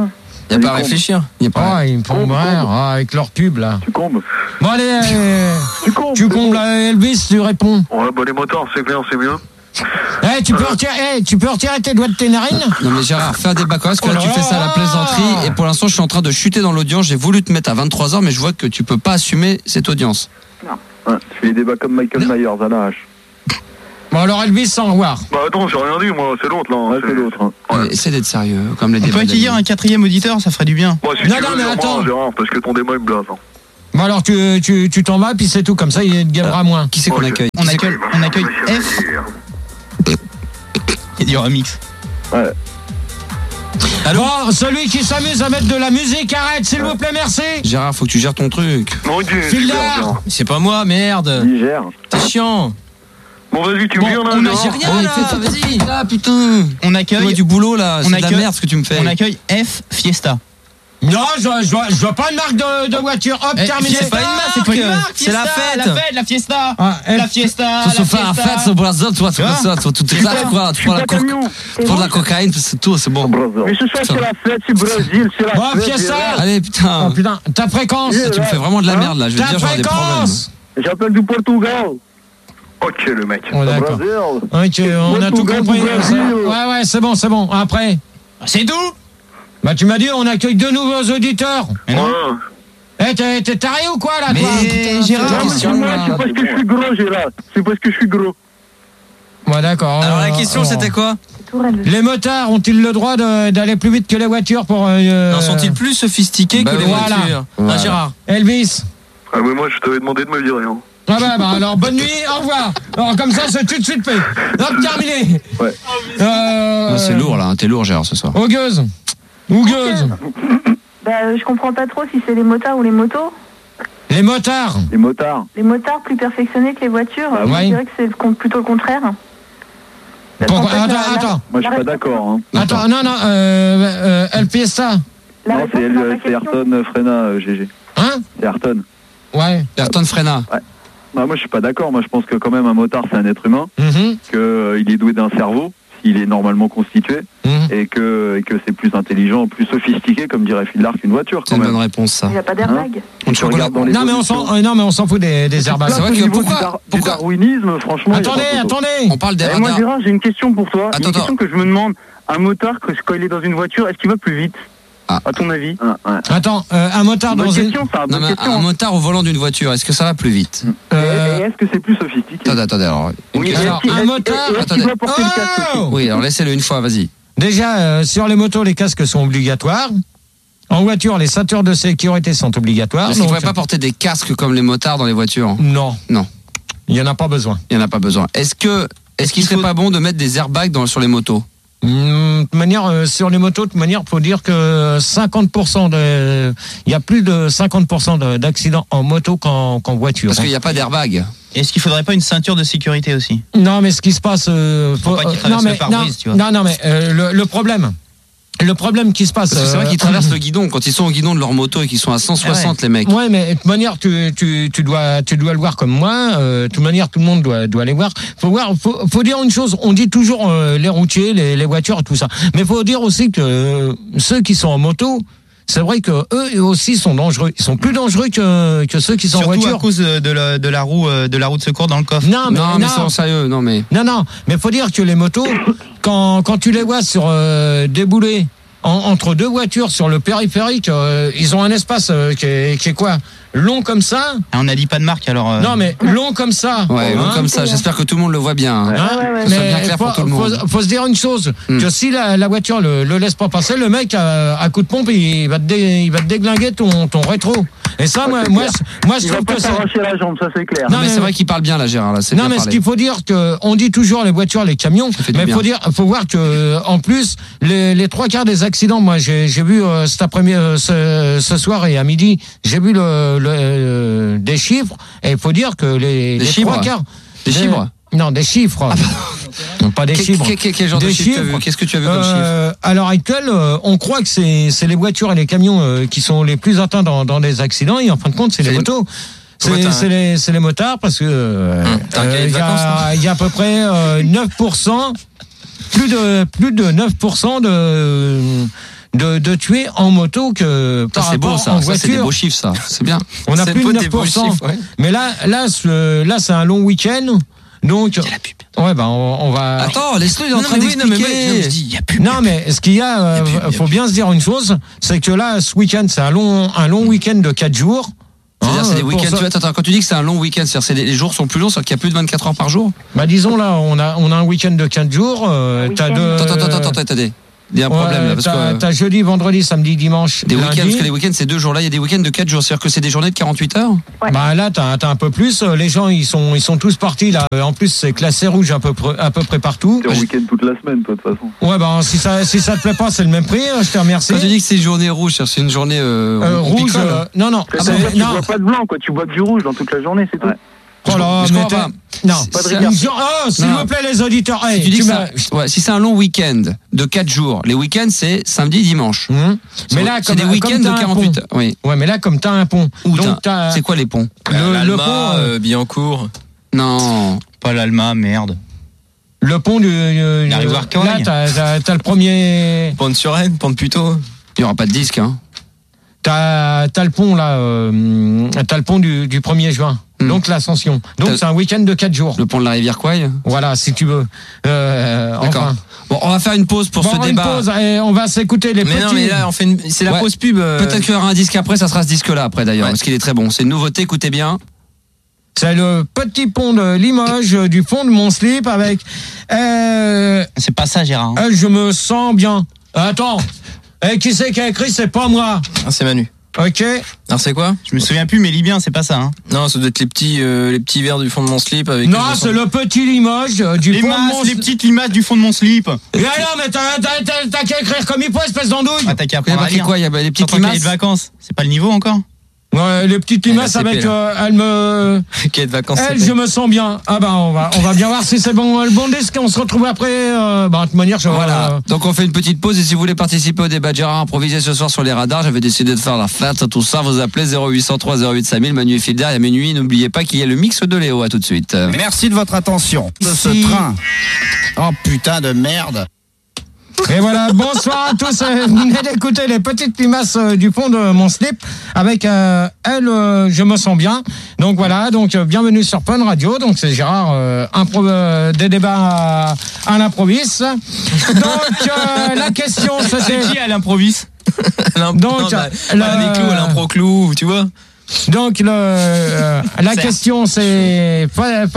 Il n'y a pas à réfléchir. Ils me font rire avec leur pub là. Tu combes. Bon allez, tu combles Elvis, tu réponds. Ouais, bah les motards, c'est clair, c'est mieux. Tu peux retirer tes doigts de tes narines. Non mais Gérard, fais un débat parce que là tu fais ça à la plaisanterie et pour l'instant je suis en train de chuter dans l'audience. J'ai voulu te mettre à 23h mais je vois que tu peux pas assumer cette audience. Non. Ouais, tu fais les débats comme Michael Myers à la hache. Bon alors Elvis, sans revoir. Bah attends, j'ai rien dit moi, c'est l'autre là. Ouais, c'est l'autre. Ouais. Essaie d'être sérieux comme les On débats. peut accueillir un 4e auditeur, ça ferait du bien. Bon, si Non, tu non, veux, mais sur attends. moi, Gérard, parce que ton débat il me blase. Bon alors tu t'en vas puis c'est tout, comme ça il te gavera moins. Qui c'est qu'on accueille? On accueille F. Il y aura un mix. Ouais. Bon, celui qui s'amuse à mettre de la musique, arrête s'il vous plaît, merci. Gérard, faut que tu gères ton truc. Non, Fildar. C'est pas moi, merde. Il gère. T'es chiant. Bon, vas-y, tu me dis, on a J'ai rien là, vas-y. Là, putain. On Fais-moi accueille du boulot là, c'est de la merde ce que tu me fais. On accueille F Fiesta. Non, je vois pas une marque de voiture. Hop, terminé. C'est pas une marque, c'est la fête. la Fiesta. Ah, La Fiesta. Tu se fais la fête sur Brazil, tu vois, tu prends de la cocaïne, c'est tout, c'est bon. Mais ce soir, c'est la fête, c'est Brésil, c'est la Bon, fête. Fiesta. Allez, putain. Oh putain, ta fréquence. Tu me fais vraiment de la merde là, je veux Ta dire, j'aurai des problèmes. fréquence. J'appelle du Portugal. Ok, le mec. Oh, d'accord. Brésil. Ok, on a tout compris. Brésil. Ouais, c'est bon. Après. C'est tout. Bah tu m'as dit on accueille 2 nouveaux auditeurs. Ouais. T'es taré ou quoi là, Mais toi? Gérard, Non, mais c'est parce que je suis gros, Gérard. C'est parce que je suis gros. Ouais, d'accord. Alors la question c'était quoi? Les motards ont-ils le droit d'aller plus vite que les voitures pour Non, sont-ils plus sophistiqués que les voilà. voitures? Voilà. Gérard. Elvis? Ah, mais moi, je t'avais demandé de me virer. Hein. Ah bah alors bonne nuit, au revoir. Alors comme ça c'est tout de suite fait. Hop, terminé. Ouais. Non, c'est lourd là, t'es lourd Gérard ce soir. Ougueuse. Bah, je comprends pas trop si c'est les motards ou les motos. Les motards. Les motards. Les motards plus perfectionnés que les voitures. Ah, Je ouais. dirais que c'est plutôt le contraire. Parce Pourquoi? qu'en fait, Attends. Moi, je suis pas d'accord. Hein. Attends, non, El Fiesta. La Non, réponse dans ta c'est question. Ayrton Frena, GG. Hein? C'est Ayrton. Ouais. Ayrton Frena. Bah, moi, je suis pas d'accord. Moi, je pense que quand même, un motard, c'est un être humain. Mhm. Qu'il est doué d'un cerveau, s'il est normalement constitué. Mhm. Et que c'est plus intelligent, plus sophistiqué, comme dirait Fildar, qu'une voiture, C'est quand une même. bonne réponse ça. Il n'y a pas d'airbag. On te regarde dans les. Non mais on s'en fout des airbags. C'est vrai que pourquoi Du darwinisme, franchement. il y a pas photo. Attendez. On parle des Moi, radars. Gérard, j'ai une question pour toi. Attends, Une question que je me demande. Un motard, quand il est dans une voiture, est-ce qu'il va plus vite? Ah. À ton avis? Attends, un motard Bonne dans une... question, ça. Non Bonne mais question. un motard au volant d'une voiture, est-ce que ça va plus vite? Et est-ce que c'est plus sophistiqué? Attendez alors. Oui, Alors, un motard... Est-ce qu'il doit porter le casque aussi? Oui, alors laissez-le une fois, vas-y. Déjà, sur les motos, les casques sont obligatoires. En voiture, les ceintures de sécurité sont obligatoires. Est-ce qu'il ne donc- faudrait pas porter des casques comme les motards dans les voitures? Non. Non. Il n'y en a pas besoin. Il n'y en a pas besoin. Est-ce qu'il serait pas bon de mettre des airbags sur les motos? De toute manière, sur les motos, de toute manière, faut dire que 50% il y a plus de 50% d'accidents en moto qu'en voiture. Parce qu'il n'y a pas d'airbag. Est-ce qu'il faudrait pas une ceinture de sécurité aussi? Non, mais ce qui se passe, Pour pas qu'il traverse le pare-brise, tu vois. Non, mais le problème qui se passe. Parce que c'est vrai qu'ils traversent le guidon. Quand ils sont au guidon de leur moto et qu'ils sont à 160, les mecs. Ouais, mais de toute manière, tu dois le voir comme moi. De toute manière, tout le monde doit aller voir. Faut dire une chose. On dit toujours les routiers, les voitures, tout ça. Mais faut dire aussi que ceux qui sont en moto, c'est vrai que eux aussi sont dangereux. Ils sont plus dangereux que ceux qui sont Surtout en voiture. à cause de la roue de secours dans le coffre. Non, mais c'est en sérieux, non mais. Non, mais faut dire que les motos, quand tu les vois sur débouler entre deux voitures sur le périphérique, ils ont un espace qui est quoi, long comme ça. Ah, on n'a dit pas de marque alors. Non, mais long comme ça. Ouais, Hein, comme ça. J'espère que tout le monde le voit bien. Hein. Hein, Ouais. Que ce soit bien mais clair pour tout le monde. faut se dire une chose, que si la voiture le laisse pas passer, le mec à coup de pompe il va te déglinguer ton rétro. Et ça, moi je Il va trouve pas que c'est... s'arracher la jambe, ça c'est clair. Non, Non, mais mais- c'est vrai qu'il parle bien là, Gérard. Là, c'est Non, bien mais ce parlé. qu'il faut dire, que on dit toujours les voitures, les camions, fait du mais bien. faut voir que en plus les trois quarts des accidents, moi j'ai vu cet après-midi, ce soir et à midi, j'ai vu des chiffres, et il faut dire que les chiffres trois quarts Des chiffres non, des chiffres. Non, pas des chiffres. Quel genre de Des chiffres tu as vu? chiffres. Qu'est-ce que tu as vu comme chiffre? À l'heure actuelle, on croit que c'est les voitures et les camions qui sont les plus atteints dans des accidents, et en fin de compte, c'est les motos. C'est les motards, parce que t'as un cahier de vacances, il y a à peu près 9%, plus de 9% de tuer en moto que par c'est beau rapport ça. en Ça, c'est des voiture. beaux chiffres, ça. C'est bien. On a C'est plus de beau, des beaux 9%. chiffres, ouais. Mais là, c'est un long week-end. Donc, ouais, bah, on va. Attends, laisse-le, il est en Non, train mais oui, non, mais d'expliquer. moi, je dis, y a plus. Non, mais ce qu'il y a, faut bien se dire une chose, c'est que là, ce week-end, c'est un long week-end de 4 jours. C'est-à-dire, c'est des pour week-ends. ça- Tu vois, attends, quand tu dis que c'est un long week-end, c'est-à-dire, les jours sont plus longs, c'est-à-dire qu'il y a plus de 24 heures par jour. Bah, disons là, on a un week-end de 4 jours. T'as deux. Attendez. Il y a un problème là, parce que T'as jeudi, vendredi, samedi, dimanche. des week-ends, lundi. parce que les week-ends c'est 2 jours. Là, il y a des week-ends de 4 jours. C'est-à-dire que c'est des journées de 48 heures. Ouais. Bah là, t'as un peu plus. Les gens, ils sont tous partis là. En plus, c'est classé rouge à peu près partout. C'est un week-end toute la semaine, toi, de toute façon. Ouais, bah si ça te plaît pas, c'est le même prix. Je te remercie. Quand tu dis que c'est une journée rouge, c'est une journée Rouge. picole. Non. Tu bois pas de blanc, quoi. Tu bois du rouge dans toute la journée, c'est tout. Oh là, je mais comprends pas. Non, Pas de c'est rigueur. s'il Non. vous plaît, les auditeurs. Si Hey, tu dis tu que m'as- si c'est un long week-end de 4 jours, les week-ends c'est samedi, dimanche. Mais là, c'est des week-ends de 48 heures. Oui. Ouais, mais là, comme t'as un pont. Où Donc, t'as. c'est quoi les ponts? Le pont. Billancourt. Non. Pas l'Alma, merde. Le pont du. La rivière Là, Corail. t'as le premier. Pont de Suresnes, Pont de Puteaux. Il n'y aura pas de disque, hein. T'as le pont là. T'as le pont du 1er juin. Donc l'ascension. Donc T'as- c'est un week-end de 4 jours. Le pont de la rivière Kouaï. Voilà, si tu veux. D'accord. Enfin. Bon, on va faire une pause pour Bon, ce on va débat. une pause et on va s'écouter les Mais petits. non, mais là, c'est la Ouais. pause pub. Peut-être qu'il y aura un disque après, ça sera ce disque-là après d'ailleurs, Ouais. parce qu'il est très bon. C'est une nouveauté, écoutez bien. C'est le petit pont de Limoges du fond de mon slip avec. C'est pas ça, Gérard. hein. Je me sens bien. Attends. Qui c'est qui a écrit? C'est pas moi. Ah, c'est Manu. Ok. Alors, c'est quoi? Je me souviens plus, mais lis bien, c'est pas ça. Hein. Non, ça doit être les petits verres du fond de mon slip avec. Non, c'est le petit Limoges du Les fond de mon masses, les petites limaces du fond de mon slip. Mais alors, mais t'as qu'à écrire comme il faut, espèce d'andouille. Ah, t'as qu'à Il y a apprendre à marqué lire. quoi? Il y a les T'es petites en cahier de limaces. vacances. C'est pas le niveau encore? Ouais, les petites limaces la CP, avec là. elle me. Quai de vacances. Elle, CP. je me sens bien. Ah ben, on va bien voir si c'est bon le bon disque. On se retrouve après. De toute manière, Voilà. Donc on fait une petite pause et si vous voulez participer au débat de Gérard improvisé ce soir sur les radars, j'avais décidé de faire la fête, tout ça. Vous appelez 0803 08 5000, Manu et Filder. Et à minuit, n'oubliez pas qu'il y a le mix de Léo. À tout de suite. Merci de votre attention. De ce train. Oh putain de merde. Et voilà, bonsoir à tous. Vous venez d'écouter les petites limaces du fond de mon slip avec elle, je me sens bien. Donc voilà, bienvenue sur Fun Radio. Donc c'est Gérard, des débats à l'improviste. Donc la question C'est c'était. qui à l'improviste? Donc, les clous, à l'impro-clou, tu vois. Donc la question c'est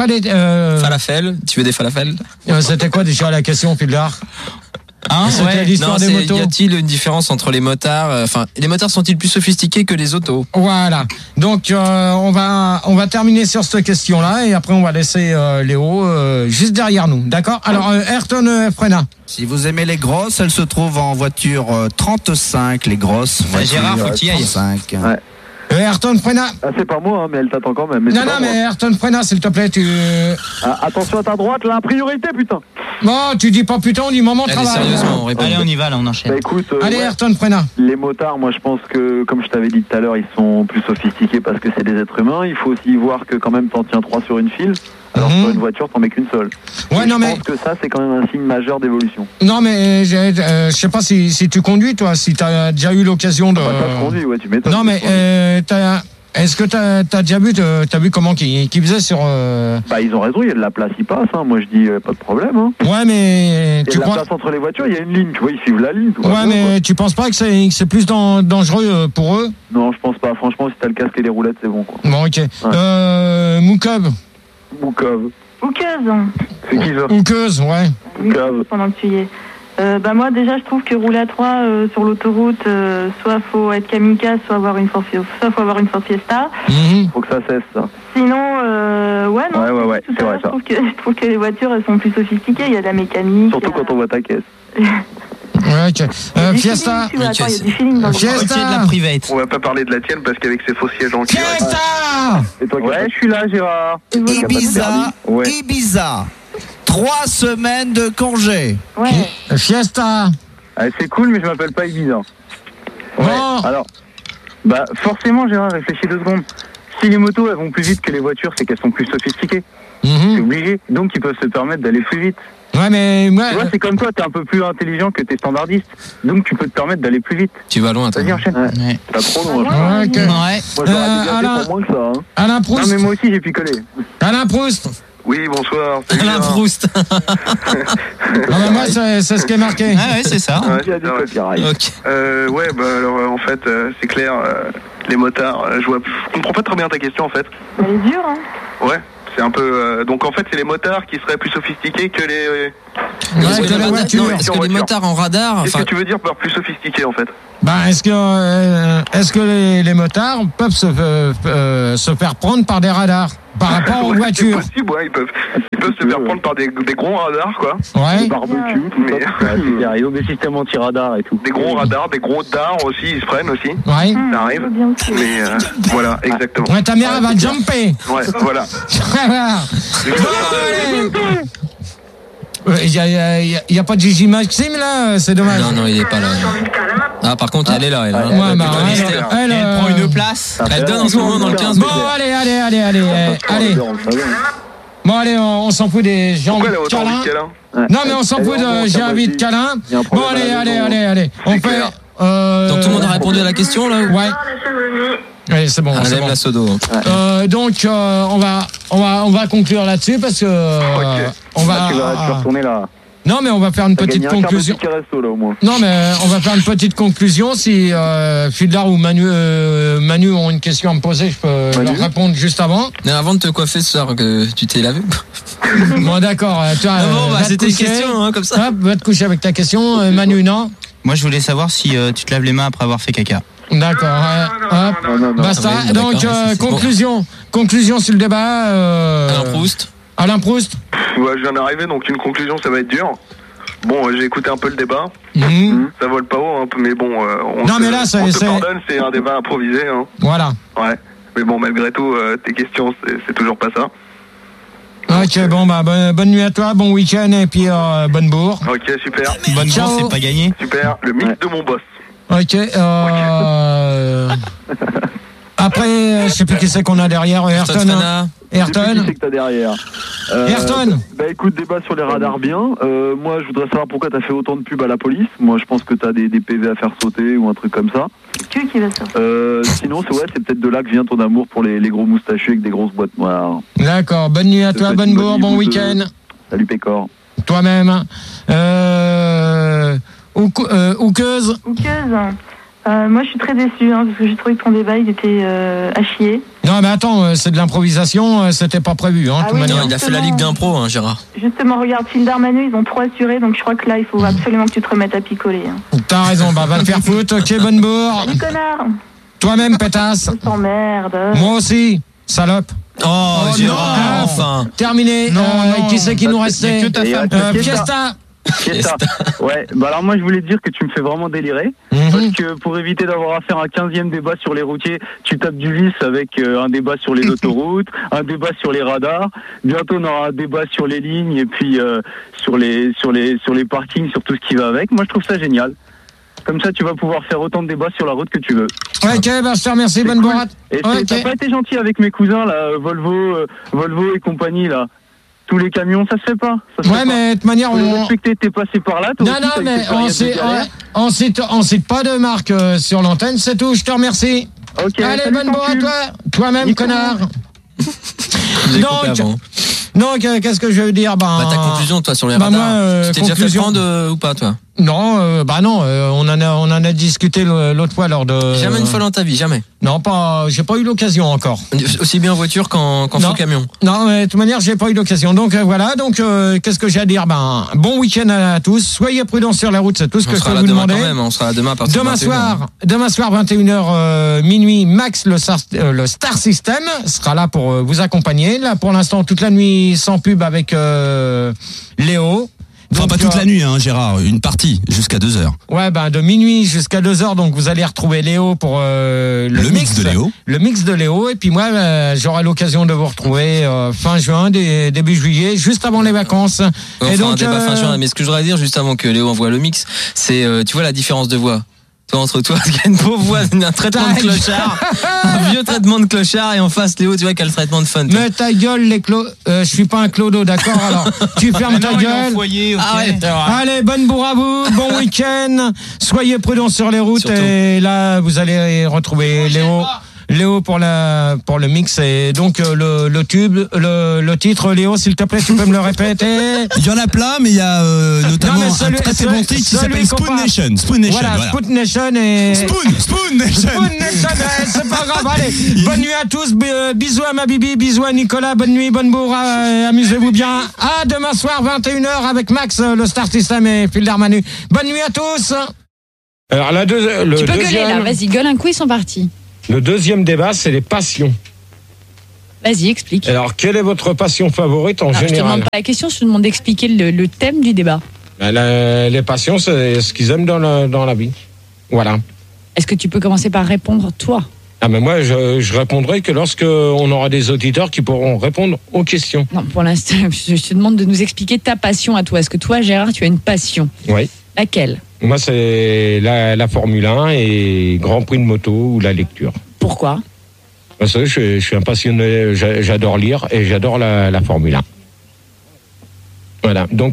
Falafel, tu veux des falafels? c'était quoi déjà la question, Fildar? C'était Ouais. l'histoire des motos. Y a-t-il une différence entre les motards? Enfin, les motards sont-ils plus sophistiqués que les autos? Voilà. Donc on va terminer sur cette question-là et après on va laisser Léo juste derrière nous. D'accord? Alors Ayrton Frena. Si vous aimez les grosses, elles se trouvent en voiture 35, les grosses. Gérard, faut que tu y ailles. 35. Ouais. Ayrton Frena. Ah, c'est pas moi, hein, mais elle t'attend quand même. Mais Non, c'est pas mais moi. Ayrton Frena, s'il te plaît, Ah, attention à ta droite, là, priorité, putain. Non, tu dis pas putain, on dit moment Allez, travail. sérieusement, on répond. Allez, on y va, là, on Bah enchaîne. écoute, Allez, ouais, Ayrton Frena. les motards, moi je pense que, comme je t'avais dit tout à l'heure, ils sont plus sophistiqués parce que c'est des êtres humains. Il faut aussi voir que quand même t'en tiens 3 sur une file. Alors sur une voiture, t'en mets qu'une seule. Ouais, Et non, je mais. pense que ça, c'est quand même un signe majeur d'évolution. Non, mais je sais pas si tu conduis, toi, si t'as déjà eu l'occasion de. Bah, t'as conduit, ouais, tu m'étonnes. Non, mais est-ce que t'as déjà vu, comment qu'ils faisaient sur. Bah, ils ont raison, il y a de la place, ils passent. Hein. Moi, je dis pas de problème. Hein. Ouais, mais Il y a tu de la crois. place entre les voitures, il y a une ligne, tu vois, ils suivent la ligne. tout va Ouais, bien, mais tu penses pas que c'est plus dangereux pour eux? quoi. Non, je pense pas. Franchement, si t'as le casque et les roulettes, c'est bon, quoi. Bon, ok. Moukov. Moukov. Bouqueuse. C'est qui ça? Oukeuse, ouais. Moukov. Pendant que tu y es. Bah moi déjà je trouve que rouler à 3 sur l'autoroute, soit faut être kamikaze, soit faut avoir une Ford Fiesta. Faut que ça cesse, ça. Sinon, ouais non. Ouais, Tout c'est à vrai, l'heure, ça. je trouve que les voitures elles sont plus sophistiquées. Il y a de la mécanique. Surtout quand on voit ta caisse. Ouais, ok. Fiesta. Il y a du feeling dans le Fiesta. Gauthier de la private. On va pas parler de la tienne parce qu'avec ses faux sièges en cuir. Fiesta. Et toi, ouais, je suis là, Gérard. Ibiza. Ouais. Ibiza. 3 semaines de congé. Ouais. Fiesta. Ah, c'est cool, mais je m'appelle pas Ibiza. Ouais. Bon. Alors, bah forcément, Gérard, réfléchis 2 secondes. Si les motos elles vont plus vite que les voitures, c'est qu'elles sont plus sophistiquées. C'est obligé. Donc ils peuvent se permettre d'aller plus vite. Ouais, mais moi. Tu vois, c'est comme toi, t'es un peu plus intelligent que tes standardistes. Donc tu peux te permettre d'aller plus vite. Tu vas loin, toi. Vas-y, enchaîne. Ouais. T'as trop loin. Ouais, ok. Ouais. Moi, j'aurais dégagé Alain. pour moins que ça. Hein. Alain Non, Proust. mais moi aussi, j'ai picolé. Alain Proust. Oui, bonsoir. c'est Alain Julien. Proust. Ah bah moi, c'est ce qui est marqué. Ah ouais, c'est ça. Ouais, Il y a c'est du ça, ouais. copyright. Ok. Ouais, bah alors en fait, c'est clair, les motards, je comprends pas très bien ta question en fait. Elle est dure, hein. Ouais, c'est un peu. Donc en fait, c'est les motards qui seraient plus sophistiqués que les. Est-ce que que les la motards- voiture. non, est-ce que les Voiture. motards en radar, Qu'est-ce enfin, que tu veux dire par plus sophistiqués en fait? Bah, est-ce que les motards peuvent se faire prendre par des radars par rapport aux Ouais, voitures? C'est possible, ouais, ils peuvent se faire prendre par des gros radars quoi. Ouais. Barbecue, tout Mais- ça. Ouais, c'est clair. Ils ont des systèmes anti-radar et tout. Des gros radars, des gros dards aussi, ils se prennent aussi. Ouais. Ça arrive. C'est bien aussi. Mais voilà, exactement. Ouais, ta mère, elle va jumper. Ouais, voilà. Il y a pas de Gigi Maxime là, c'est dommage. non, il est pas là. Ah, par contre, elle est là, elle. hein. Ouais, bah, Putain, mystère. elle Prends une place. Elle donne en ce moment dans le 15. Bon, allez. Bon, allez, on s'en fout des gens Pourquoi elle a de autant câlins. envie qu'elle a? Non, mais on s'en fout de j'ai envie de câlin. Bon, allez. On fait. clair. Donc tout le monde a répondu à la question là ou... Ouais. Ouais, c'est bon. Ah, c'est lève bon. la sodo. hein. Donc, on va conclure là-dessus parce que on va. Tu vas retourner là. Non, mais on va faire une petite conclusion. Resto, là, au moins. Non, mais on va faire une petite conclusion. Si Fidlar ou Manu ont une question à me poser, je peux leur répondre juste avant. Mais avant de te coiffer ce soir, que tu t'es lavé. Bon, d'accord. C'était une question, hein, comme ça. Hop, va te coucher avec ta question. Manu, non. Moi, je voulais savoir si tu te laves les mains après avoir fait caca. D'accord. Hop. Non. Basta. Ah oui, Donc, d'accord, c'est bon. conclusion sur le débat. Alain Proust. Alain Proust. Ouais, je viens d'arriver, donc une conclusion, ça va être dur. Bon, j'ai écouté un peu le débat. Mhm. Ça vole pas haut, un peu, mais bon, Mais là, on te pardonne, c'est un débat improvisé. Hein. Voilà. Ouais. Mais bon, malgré tout, tes questions, c'est toujours pas ça. Ok, bon, bah, bonne nuit à toi, bon week-end et puis bonne bourre. Ok, super. Bonne Ciao. chance, c'est pas gagné. Super. Le mythe de mon boss. Ok. Après, je sais plus qui c'est qu'on a derrière. Ayrton. Qui c'est que t'as derrière Ayrton. Bah écoute, débat sur les radars bien. Moi, je voudrais savoir pourquoi t'as fait autant de pubs à la police. Moi, je pense que t'as des PV à faire sauter ou un truc comme ça. C'est qui va sortir. Sinon, c'est peut-être de là que vient ton amour pour les gros moustachus avec des grosses boîtes noires. D'accord, bonne nuit à toi, bonne bourre, bon week-end. Salut Pécor. Toi-même. Ouqueuse. Moi, je suis très déçue parce que j'ai trouvé que ton débat il était à chier. Non, mais attends, c'est de l'improvisation, c'était pas prévu. Hein, de toute oui, manière. Non, il a fait la ligue d'impro, hein, Gérard. Justement, regarde, Fildar, Manu, ils ont 3 assurés, donc je crois que là, il faut absolument que tu te remettes à picoler. T'as raison, bah va te faire foutre. Ok, bonne bourre. Salut, connard. Toi-même, pétasse. On t'emmerde. Moi aussi, salope. Oh, Gérard, non. enfin. Terminé. Qui c'est qui nous restait? Fiesta. Fiesta. Ouais, bah alors moi je voulais te dire que tu me fais vraiment délirer. Parce que pour éviter d'avoir à faire un 15e débat sur les routiers, tu tapes du vis avec un débat sur les autoroutes, un débat sur les radars. Bientôt on aura un débat sur les lignes et puis sur les parkings, sur tout ce qui va avec. Moi je trouve ça génial. Comme ça tu vas pouvoir faire autant de débats sur la route que tu veux. Ok, bah je te remercie, bonne cool. bourrade. Et t'as pas été gentil avec mes cousins là, Volvo et compagnie là. Tous les camions, ça se fait pas. Ouais, mais de toute manière, on respecter, t'es passé par là. Non, mais on cite pas de marque sur l'antenne, c'est tout. Je te remercie. Ok. Allez, bonne bourre à toi. Toi-même, connard. Donc, qu'est-ce que je veux dire? Ta conclusion, toi, sur les radars. Moi, tu t'es déjà fait prendre ou pas, toi? Non, on en a discuté l'autre fois lors de. Jamais une fois dans ta vie, jamais. Non, j'ai pas eu l'occasion encore. Aussi bien en voiture qu'en faux camion. Non, mais de toute manière, j'ai pas eu l'occasion. Donc voilà. Donc qu'est-ce que j'ai à dire? Bon week-end à tous. Soyez prudents sur la route, c'est tout ce que je peux vous demander. On sera là demain à partir de 21h. Demain soir 21h minuit. Max le Star System sera là pour vous accompagner. Là pour l'instant toute la nuit sans pub avec Léo. Enfin, pas toute la nuit, hein, Gérard. Une partie, jusqu'à 2h. Ouais, de minuit jusqu'à 2h. Donc, vous allez retrouver Léo pour le mix de Léo. Le mix de Léo. Et puis, moi, j'aurai l'occasion de vous retrouver fin juin, début juillet, juste avant les vacances. Et donc, un débat fin juin. Mais ce que je voudrais dire, juste avant que Léo envoie le mix, c'est, tu vois la différence de voix. Toi, entre toi, parce qu'il y a une pauvre voix, un traitement de clochard, un vieux traitement de clochard, et en face, Léo, tu vois, qui a le traitement de fun. Mais ta gueule, je suis pas un clodo, d'accord? Alors, tu fermes ta gueule. Foyer, okay. Allez, bonne bourre à vous, bon week-end. Soyez prudents sur les routes. Surtout. Et là, vous allez retrouver Léo pour le mix et donc le tube, le titre. Léo, s'il te plaît, tu peux me le répéter? Il y en a plein, mais il y a notamment un très bon titre qui s'appelle Spoon Nation. Voilà. Spoon Nation et Spoon Nation. C'est pas grave. Allez, bonne nuit à tous. Bisous à ma bibi, bisous à Nicolas. Bonne nuit, bonne bourre. Amusez-vous bien. À demain soir 21h avec Max, le Star System et Phil Darmanu. Bonne nuit à tous. Alors tu peux gueuler là. Vas-y, gueule un coup, ils sont partis. Le deuxième débat, c'est les passions. Vas-y, explique. Alors, quelle est votre passion favorite en général? Je te demande pas la question, je te demande d'expliquer le thème du débat. Les passions, c'est ce qu'ils aiment dans la vie. Voilà. Est-ce que tu peux commencer par répondre, toi? Mais moi, je répondrai que lorsque on aura des auditeurs qui pourront répondre aux questions. Non, pour l'instant, je te demande de nous expliquer ta passion à toi. Est-ce que toi, Gérard, tu as une passion? Oui. Laquelle? Moi, c'est la Formule 1 et Grand Prix de moto ou la lecture. Pourquoi? Parce que je suis un passionné, j'adore lire et j'adore la Formule 1. Voilà. Donc,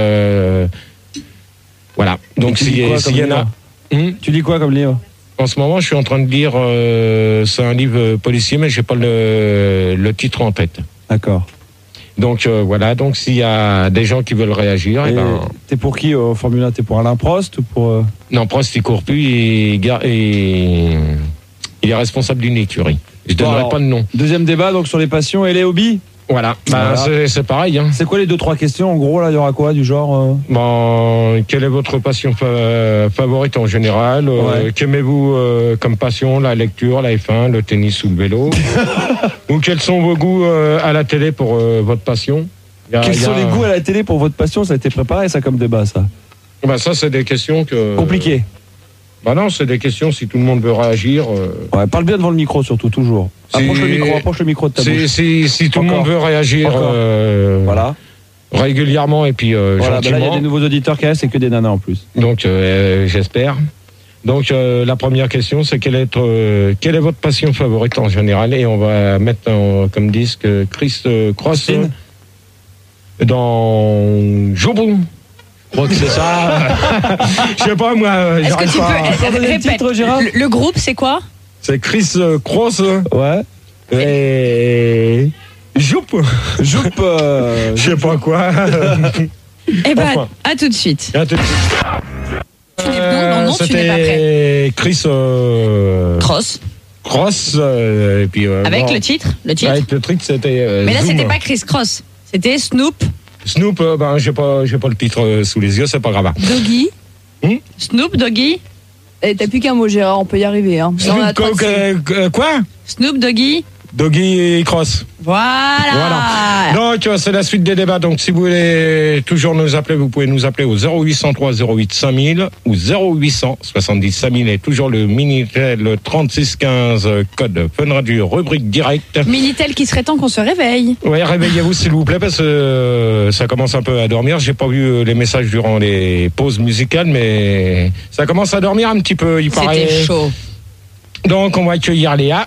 voilà. Donc, s'il y en a... Tu lis quoi comme livre? En ce moment, je suis en train de lire... c'est un livre policier, mais je n'ai pas le titre en tête. D'accord. Donc voilà, donc s'il y a des gens qui veulent réagir, t'es pour qui au Formule 1? T'es pour Alain Prost ou pour Non, Prost il court plus et il est responsable d'une écurie. Je donnerai pas de nom. Deuxième débat donc sur les passions et les hobbies. Voilà, c'est pareil. Hein. C'est quoi les 2-3 questions? En gros, là, il y aura quoi du genre quelle est votre passion favorite en général? Qu'aimez-vous comme passion? La lecture, la F1, le tennis ou le vélo? Ou quels sont vos goûts à la télé pour votre passion? Quels sont les goûts à la télé pour votre passion? Ça a été préparé, ça, comme débat, ça? Ça, c'est des questions que... Compliquées. Non, c'est des questions si tout le monde veut réagir. Ouais, parle bien devant le micro surtout, toujours. Approche le micro de ta bouche. Si tout le monde veut réagir voilà. régulièrement et puis voilà, gentiment. Là, il y a des nouveaux auditeurs qui restent, c'est que des nanas en plus. Donc, j'espère. Donc, la première question, c'est quelle est votre passion favorite en général? Et on va mettre comme disque Chris Cross dans Jobon. Je crois que c'est ça. Je sais pas, moi. Est-ce que tu peux répéter, Gérard? Le groupe, c'est quoi? C'est Chris Cross. Ouais. Et Joup. Je sais pas quoi. Eh ben, à tout de suite. À tout de suite. Non, tu n'es pas prêt. Chris Cross. Et puis, avec le titre? Avec le titre, c'était. Mais là, c'était pas Chris Cross. C'était Snoop. Snoop, j'ai pas le titre sous les yeux, c'est pas grave. Doggy. Snoop, Doggy. T'as plus qu'un mot, Gérard, on peut y arriver. Hein. Snoop, quoi? Snoop, Doggy. Doggy et Cross. Voilà. Donc, c'est la suite des débats. Donc, si vous voulez toujours nous appeler, vous pouvez nous appeler au 0803 08 5000 ou 0800 70 5000 et toujours le Minitel 3615 code Fun Radio, rubrique direct. Minitel qui serait temps qu'on se réveille. Oui, réveillez-vous s'il vous plaît parce que ça commence un peu à dormir. J'ai pas vu les messages durant les pauses musicales, mais ça commence à dormir un petit peu, il paraît. C'était chaud. Donc, on va accueillir Léa.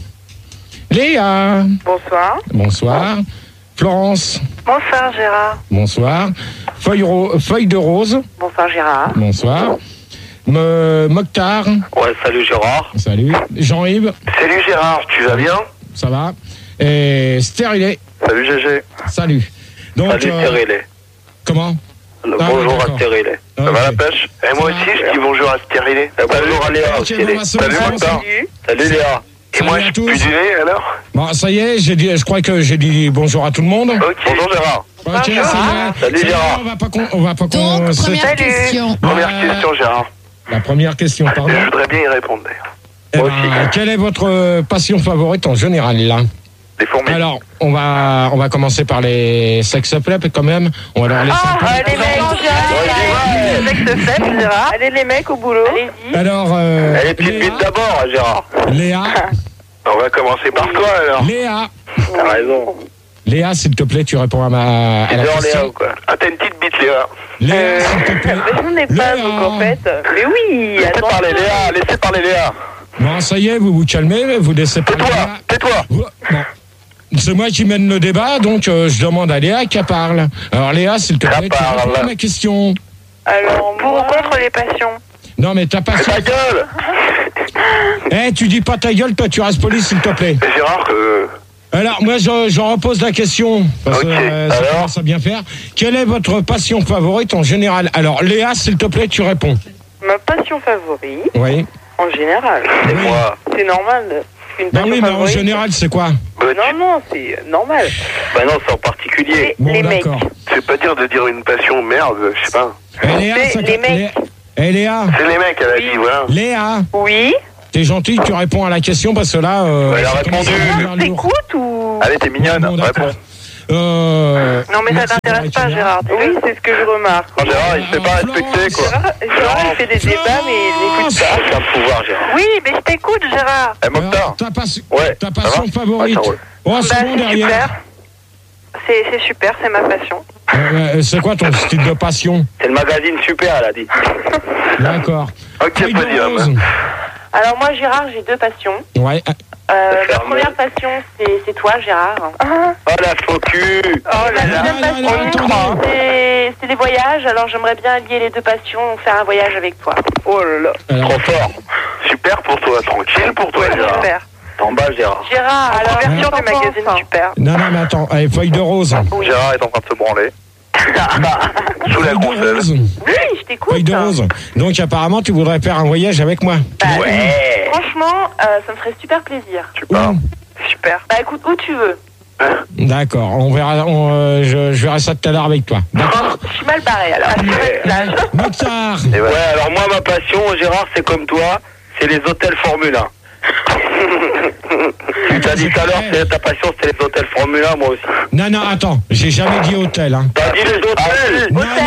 Léa. Bonsoir. Bonsoir. Florence. Bonsoir Gérard. Bonsoir. Feuille de rose. Bonsoir Gérard. Bonsoir. Mokhtar. Ouais, salut Gérard. Salut. Jean-Yves. Salut Gérard, tu vas bien? Ça va. Et Stérilé. Salut GG. Salut. Donc, salut Stérilé. Comment? Bonjour à Stérilé. Ça va la pêche? Et moi aussi je dis bonjour à Stérilé. Bonjour à Léa aussi. Salut Mokhtar. Salut Léa. Et moi, je peux dîner alors? Bon, ça y est, je crois que j'ai dit bonjour à tout le monde. Ok. Bonjour Gérard. Ok, salut Gérard. On va pas Donc, première question. Première question, Gérard. La première question, pardon. Je voudrais bien y répondre d'ailleurs. Moi aussi. Quelle est votre passion favorite en général là? Les fourmis. Alors, on va commencer par les sex up quand même. On va leur laisser un peu. Les mecs, sex Gérard. Allez les mecs au boulot. Allez-y. Alors, allez, petite bite d'abord, Gérard. Léa. On va commencer par toi alors. Léa. T'as raison. Léa, s'il te plaît, tu réponds à la question. Léa ou quoi? Ah, t'as une petite bite, Léa. Léa, s'il te plaît. Mais j'en ai pas, donc en fait. Mais oui, Laissez parler Léa. Bon, ça y est, vous vous calmez, vous laissez parler. Tais-toi. Bon. C'est moi qui mène le débat, donc je demande à Léa qu'elle parle. Alors Léa, s'il te plaît, tu réponds à ma question. Alors, pour ou contre les passions? Non, mais ta passion... Ta gueule. Tu dis pas ta gueule, toi, tu restes poli, s'il te plaît. Gérard, Alors, moi, je repose la question, parce que ça commence à bien faire. Quelle est votre passion favorite en général? Alors, Léa, s'il te plaît, tu réponds. Ma passion favorite? Oui. En général. C'est moi. C'est normal. Une passion oui, mais en favorite. général, c'est quoi? Non, c'est normal. Bah non, c'est en particulier. Les mecs. C'est pas dire de dire une passion, merde, je sais pas. Léa, les mecs. Léa. C'est les mecs, elle a dit, voilà. Léa. Oui. T'es gentil, tu réponds à la question parce que là... elle a répondu. T'écoutes ou... Allez, t'es mignonne, réponds. Non, mais ça t'intéresse pas, Gérard. Oui, c'est ce que je remarque. Oh, Gérard, il se fait pas respecter, quoi. Gérard, il fait des débats, mais il n'écoute pas. C'est un pouvoir, Gérard. Oui, mais je t'écoute, Gérard. Eh, Mokhtar. Ta passion favorite. Oh, c'est bon derrière. C'est super, c'est ma passion. C'est quoi ton style de passion? C'est le magazine Super, elle a dit. D'accord. Ok, pas dire. Alors moi, Gérard, j'ai deux passions. Ouais. Ma première passion, c'est toi, Gérard. Oh la faux cul. Oh la deuxième passion, c'est les voyages. Alors j'aimerais bien lier les deux passions, faire un voyage avec toi. Oh là là. Trop fort. Super pour toi, tranquille pour toi, Gérard. Super. T'en bas, Gérard. Gérard, à la couverture du magazine Super. Non, mais attends, allez, feuille de rose. Gérard est en train de se branler. Sous la gonzelle. Oui, je t'écoute. Feuille de rose. Donc apparemment, tu voudrais faire un voyage avec moi. Ouais. Franchement, ça me ferait super plaisir. Tu parles. Super. Bah écoute, où tu veux. D'accord, on verra. Je verrai ça tout à l'heure avec toi. D'accord. Je suis mal barré alors. Mokhtar. Et ouais, alors moi, ma passion, Gérard, c'est comme toi, c'est les hôtels Formule 1. T'as dit tout à l'heure, ta passion, c'était les hôtels Formule 1, moi aussi. Non, attends, j'ai jamais dit hôtel. Hein. T'as dit les hôtels.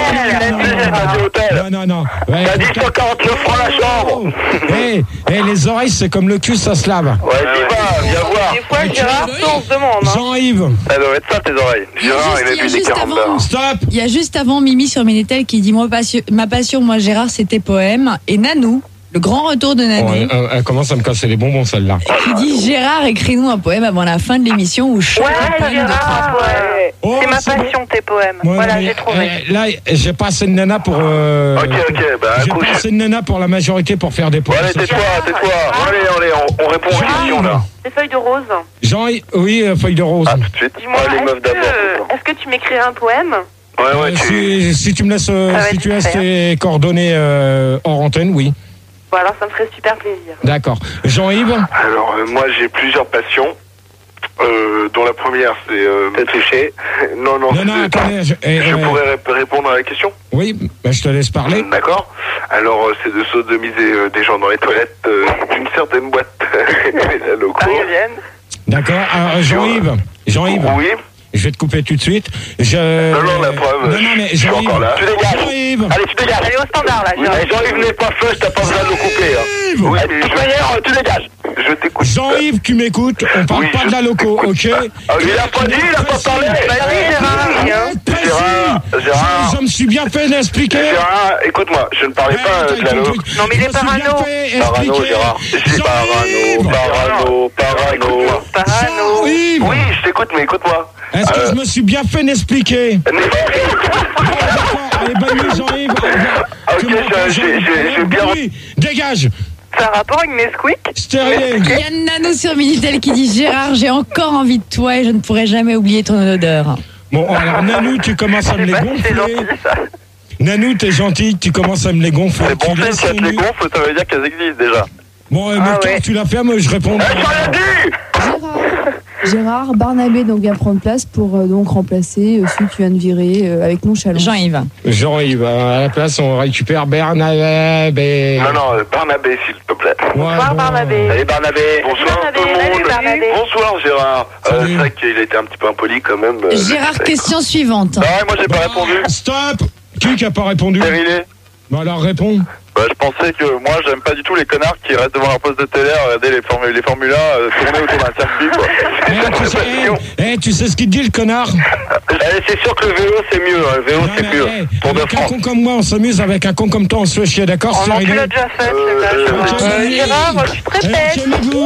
Non. Ouais, t'as dit 149 francs la chambre. Les oreilles, c'est comme le cul, ça se lave. Ouais, viens voir. Des fois, Gérard, on se demande. Jean-Yves. Ça doit être ça, tes oreilles. Gérard, il a bu des 40 heures. Stop. Il y a juste avant Mimi sur Minitel qui dit ma passion, moi Gérard, c'était poème. Et Nanou, le grand retour de Nanou, elle commence à me casser les bonbons, celle-là. qui dit Gérard, écris-nous un poème avant la fin de l'émission où je chante un poème de Gérard, c'est ma passion, tes poèmes. Voilà, j'ai trouvé. Là, j'ai pas assez de nana pour. Ok, bah j'ai pas assez de nana pour la majorité pour faire des poèmes. Allez, tais-toi. Allez, on répond aux questions, là. Des feuilles de rose. Oui, feuille de rose. Ah, tout de suite. Dis-moi, est-ce que tu m'écrirais un poème? Ouais, si tu me laisses, si tu laisses tes coordonnées hors antenne, oui. Bon, alors ça me ferait super plaisir. D'accord. Jean-Yves? Alors, moi, j'ai plusieurs passions. Dont la première, c'est... T'es triché. Non, attendez. Je pourrais répondre à la question? Oui, je te laisse parler. D'accord. Alors, c'est de sodomiser des gens dans les toilettes d'une certaine boîte parisienne. D'accord. Alors, Jean-Yves. Oui. Je vais te couper tout de suite. Non, la preuve. Non, mais je suis encore là. Tu dégages. Jean-Yves. Allez, tu dégages. Allez, au standard, là. Jean-Yves n'est pas feu, t'as pas besoin de le couper. Oui, de toute manière, tu dégages. Je t'écoute. Jean-Yves, tu m'écoutes. On parle pas de la loco, ok? Il a pas dit, il a pas parlé. Gérard. Je me suis bien fait d'expliquer. Gérard, écoute-moi, je ne parlais pas de la loco. Non, mais il est parano. Parano, Gérard. C'est parano. Oui, je t'écoute, mais écoute-moi. Est-ce que je me suis bien fait d'expliquer? Allez, bonne nuit, Jean-Yves. Ok, j'ai bien... Dégage. Ça a un rapport avec Nesquik? Stérilé. Il y a Nanou sur Minitel qui dit Gérard, j'ai encore envie de toi et je ne pourrai jamais oublier ton odeur. Bon, alors Nanou, tu commences à me les gonfler. Nanou, t'es gentil, tu commences à me les gonfler. C'est bon, si elles te les gonfles, ça veut dire qu'elles existent déjà. Bon, mais tu l'as fait, moi je réponds. Gérard, Barnabé donc vient prendre place pour donc remplacer celui que tu viens de virer avec nonchalance. Jean-Yves, à la place on récupère Barnabé. Non, Barnabé s'il te plaît. Bonsoir Barnabé. Salut Barnabé. Bonsoir tout le monde. Bonsoir Gérard. C'est vrai qu'il a été un petit peu impoli quand même. Gérard, question suivante. Non, moi j'ai pas répondu. Stop. Qui a pas répondu? Stérilé. Bon alors réponds. Bah, je pensais que moi, j'aime pas du tout les connards qui restent devant leur poste de télé à regarder les Formule 1 tourner autour d'un circuit, quoi. Tu sais ce qu'il te dit, le connard? C'est sûr que le vélo, c'est mieux. Le vélo, c'est mieux. Avec un con comme moi, on s'amuse. Avec un con comme toi, on se fait chier, d'accord? Oh non, tu l'as déjà fait, Gérard, moi, je suis très bête.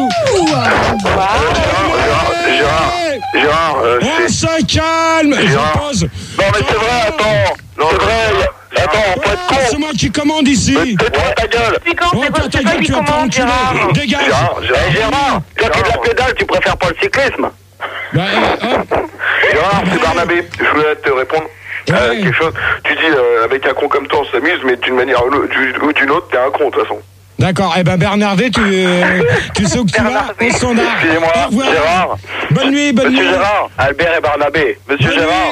Gérard, on se calme. Je pose. Non, mais c'est vrai, attends. Non, c'est vrai. Attends, on peut être con. C'est moi qui commande ici. Tais-toi ta gueule. Puis quand c'est pas ta gueule, tu vas pas enculer. Dégage. Gérard, toi qui es de la pédale, tu préfères pas le cyclisme? Gérard, c'est Barnabé. Je voulais te répondre à quelque chose. Tu dis, avec un con comme toi, on s'amuse, mais d'une manière ou d'une autre, t'es un con, de toute façon. D'accord, eh ben Bernardet, tu sais où tu vas au standard. Excusez-moi, Gérard. Bonne nuit. Monsieur Gérard, Albert et Barnabé. Monsieur Gérard,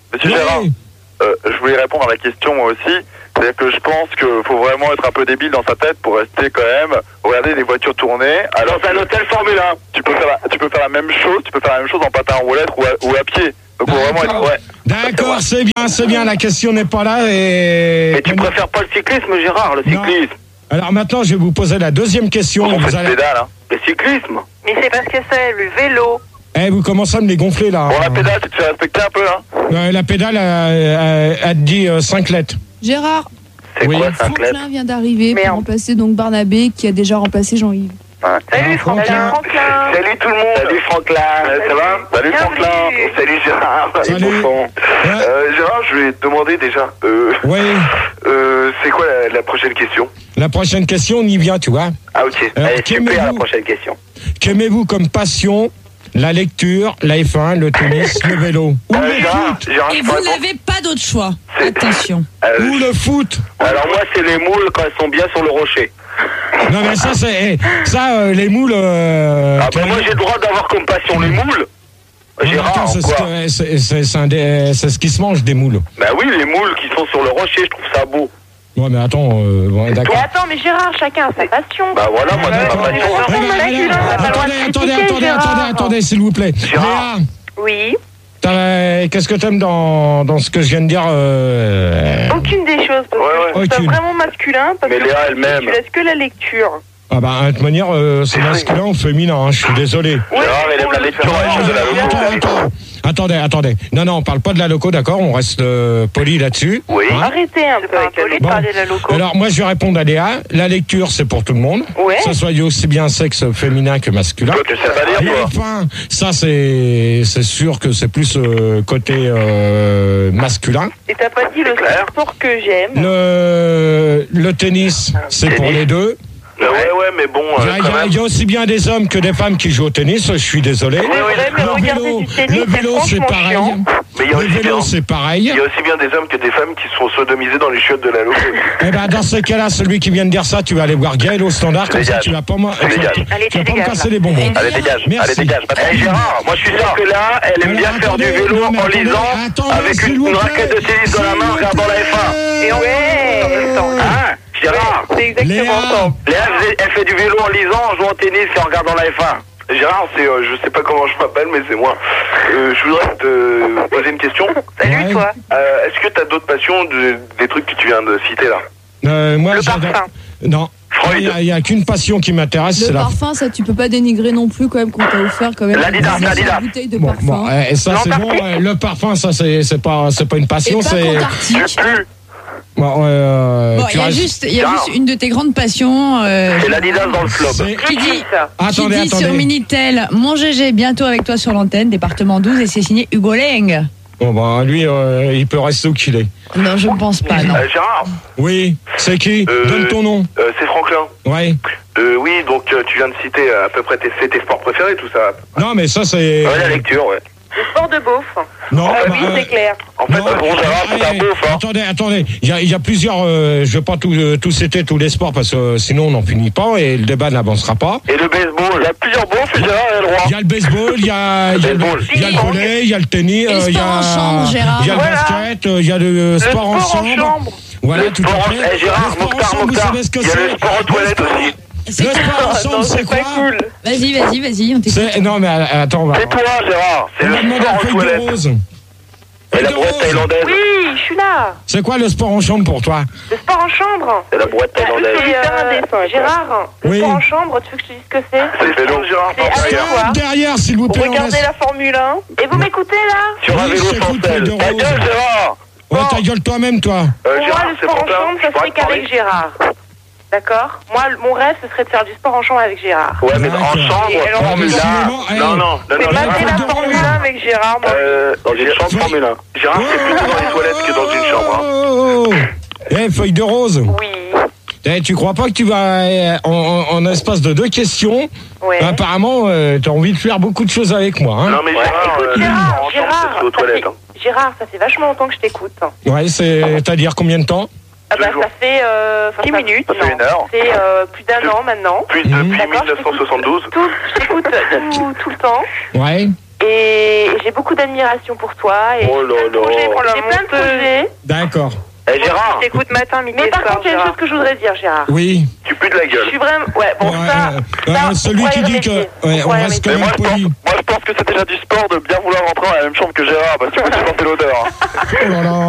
je voulais répondre à la question moi aussi. C'est-à-dire que je pense qu'il faut vraiment être un peu débile dans sa tête pour rester quand même, regarder les voitures tourner. Alors c'est un hôtel Formule 1. Tu peux faire la même chose, en patin en roulette ou à pied. Donc faut vraiment être D'accord, c'est bien, la question n'est pas là et... Mais tu préfères pas le cyclisme, Gérard, le cyclisme? Alors maintenant, je vais vous poser la deuxième question. On fait pédale, hein. Le cyclisme. Mais c'est parce que c'est le vélo. Vous commencez à me les gonfler là. Bon, la pédale, tu te fais respecter un peu, hein. La pédale, elle te dit 5 lettres. Gérard. C'est quoi 5 lettres? Franklin vient d'arriver pour remplacer donc Barnabé qui a déjà remplacé Jean-Yves. Salut Franklin. Salut tout le monde. Salut Franklin. Ça va? Salut Franklin. Salut Gérard. Salut. Gérard, je vais te demander déjà. Oui. C'est quoi la prochaine question? La prochaine question, on y vient, tu vois. Ah ok. Allez, super la prochaine question. Qu'aimez-vous comme passion? La lecture, la F1, le tennis, le vélo. Ou le foot. Et vous n'avez pas d'autre choix. Attention. Ou le foot. Alors moi, c'est les moules quand elles sont bien sur le rocher. Non mais ça c'est les moules. Ah ben moi j'ai le droit d'avoir comme passion les moules. Gérard, c'est ce qui se mange des moules. Bah oui, les moules qui sont sur le rocher, je trouve ça beau. Ouais mais attends, d'accord. Mais attends, mais Gérard, chacun a sa passion. Bah voilà, moi c'est ma passion. Attendez, s'il vous plaît. Gérard. Oui. Qu'est-ce que t'aimes dans ce que je viens de dire Aucune des choses, parce que je trouve ça vraiment masculin, parce mais que Léa elle-même. tu laisses que la lecture. Ah bah de toute manière, c'est masculin ou féminin, hein, je suis désolé. Gérard, elle aime la lecture, elle aime de la loco. Attendez. Non, on parle pas de la loco, d'accord? On reste poli là-dessus. Oui. Hein? Arrêtez un peu avec de parler de la loco. Alors moi je vais répondre à Léa. La lecture c'est pour tout le monde. Ouais. Que ça soit aussi bien sexe féminin que masculin. Toi, tu sais pas lire, Et toi. enfin, ça c'est sûr que c'est plus côté masculin. Et t'as pas dit le sport que j'aime. Le tennis c'est pour les deux. Ouais, mais bon. Il y a aussi bien des hommes que des femmes qui jouent au tennis, je suis désolé. Le vélo, c'est pareil. Mais le vélo, c'est pareil. Il y a aussi bien des hommes que des femmes qui sont sodomisés dans les chiottes de la loco. Eh ben, dans ce cas-là, celui qui vient de dire ça, tu vas aller voir Gaël au standard, comme ça tu vas pas me casser les bonbons. Allez, dégage. Merci. Allez, dégage. Gérard, moi je suis sûr que là, elle aime bien faire du vélo en lisant, avec une raquette de tennis dans la main, en regardant la F1. Et Hein, Gérard? C'est exactement ça. Léa, elle fait du vélo en lisant, en jouant au tennis et en regardant la F1. Gérard, je sais pas comment je m'appelle, mais c'est moi. Je voudrais te poser une question. Salut, toi. Est-ce que t'as d'autres passions, des trucs que tu viens de citer là? Moi, le parfum. Non. Il n'y a qu'une passion qui m'intéresse, c'est Le la... parfum, ça, tu peux pas dénigrer non plus quand même qu'on t'a offert quand même L'Adidas. une bouteille de parfum. Et ça c'est bon. Le parfum, ça c'est pas une passion, c'est. Bon, il y a juste une de tes grandes passions. C'est l'Adidas dans le club. Qui dit sur Minitel, mon GG bientôt avec toi sur l'antenne, département 12, et c'est signé Hugo Leng. Bon bah lui, il peut rester où qu'il est. Non, je ne pense pas, non. Gérard. Oui, c'est qui? Donne ton nom. C'est Franklin. Ouais. Oui, donc tu viens de citer à peu près tes sports préférés, tout ça. Non, mais ça c'est... la lecture, ouais. Le sport de beauf. Non, oui, c'est clair. En fait, bon, Gérard, c'est un beauf, hein. Attendez, il y a plusieurs... je vais pas tous citer tous les sports parce que sinon on n'en finit pas et le débat n'avancera pas. Et le baseball, il y a plusieurs beaufs, Gérard, il y a le droit. Il y a le baseball, il y a le volley, il y a le tennis, il y a le basket, il y a le sport en chambre. Voilà, tout à fait. Gérard, Mokhtar, vous savez ce que il y a le sport aux toilettes aussi. Le sport ensemble, c'est quoi? Cool. Vas-y, on t'écoute. Non, mais attends, on va... C'est toi, Gérard. C'est le sport aux toilettes. rose. Et la brouette thaïlandaise. Oui, je suis là. ça. C'est quoi le sport en chambre pour toi? Le sport en chambre. C'est la boîte thaïlandaise. Gérard, le sport en chambre, tu veux que je te dise ce que c'est? C'est le vélo, Gérard. C'est avec quoi? Derrière, s'il vous plaît. Regardez la Formule 1. Et vous m'écoutez là? Sur un vélo sans selle. Ta gueule, Gérard. Ouais, ta gueule toi-même, toi. Moi, le sport en chambre, ça serait qu'avec Gérard. D'accord. Moi, mon rêve, ce serait de faire du sport en chambre avec Gérard. Ouais, mais en chambre, Formule 1. Non. C'est passer la Formule 1 avec Gérard, moi. Dans une chambre Formule 1. Gérard, c'est plutôt dans les toilettes que dans une chambre. Eh, feuille de rose. Oui. Eh, tu crois pas que tu vas, en espace de 2 questions, apparemment, t'as envie de faire beaucoup de choses avec moi, hein? Non, mais Gérard, ça fait vachement longtemps que je t'écoute. Ouais, c'est-à-dire combien de temps? Ça fait 10 minutes. Ça fait 1 heure. C'est plus d'1 an maintenant. Depuis 1972. Je t'écoute tout le temps. Ouais. Et j'ai beaucoup d'admiration pour toi. Et j'ai plein de projets. D'accord. Eh Gérard, je t'écoute matin, midi et soir. Mais par contre, il y a une chose que je voudrais dire, Gérard. Oui. Tu pues de la gueule. Je suis vraiment. Ouais, bon, ça celui qui dit que. Ouais, on reste quand même poli. Moi, je pense que c'est déjà du sport de bien vouloir rentrer dans la même chambre que Gérard, parce que tu peux supporter l'odeur. Oh là là.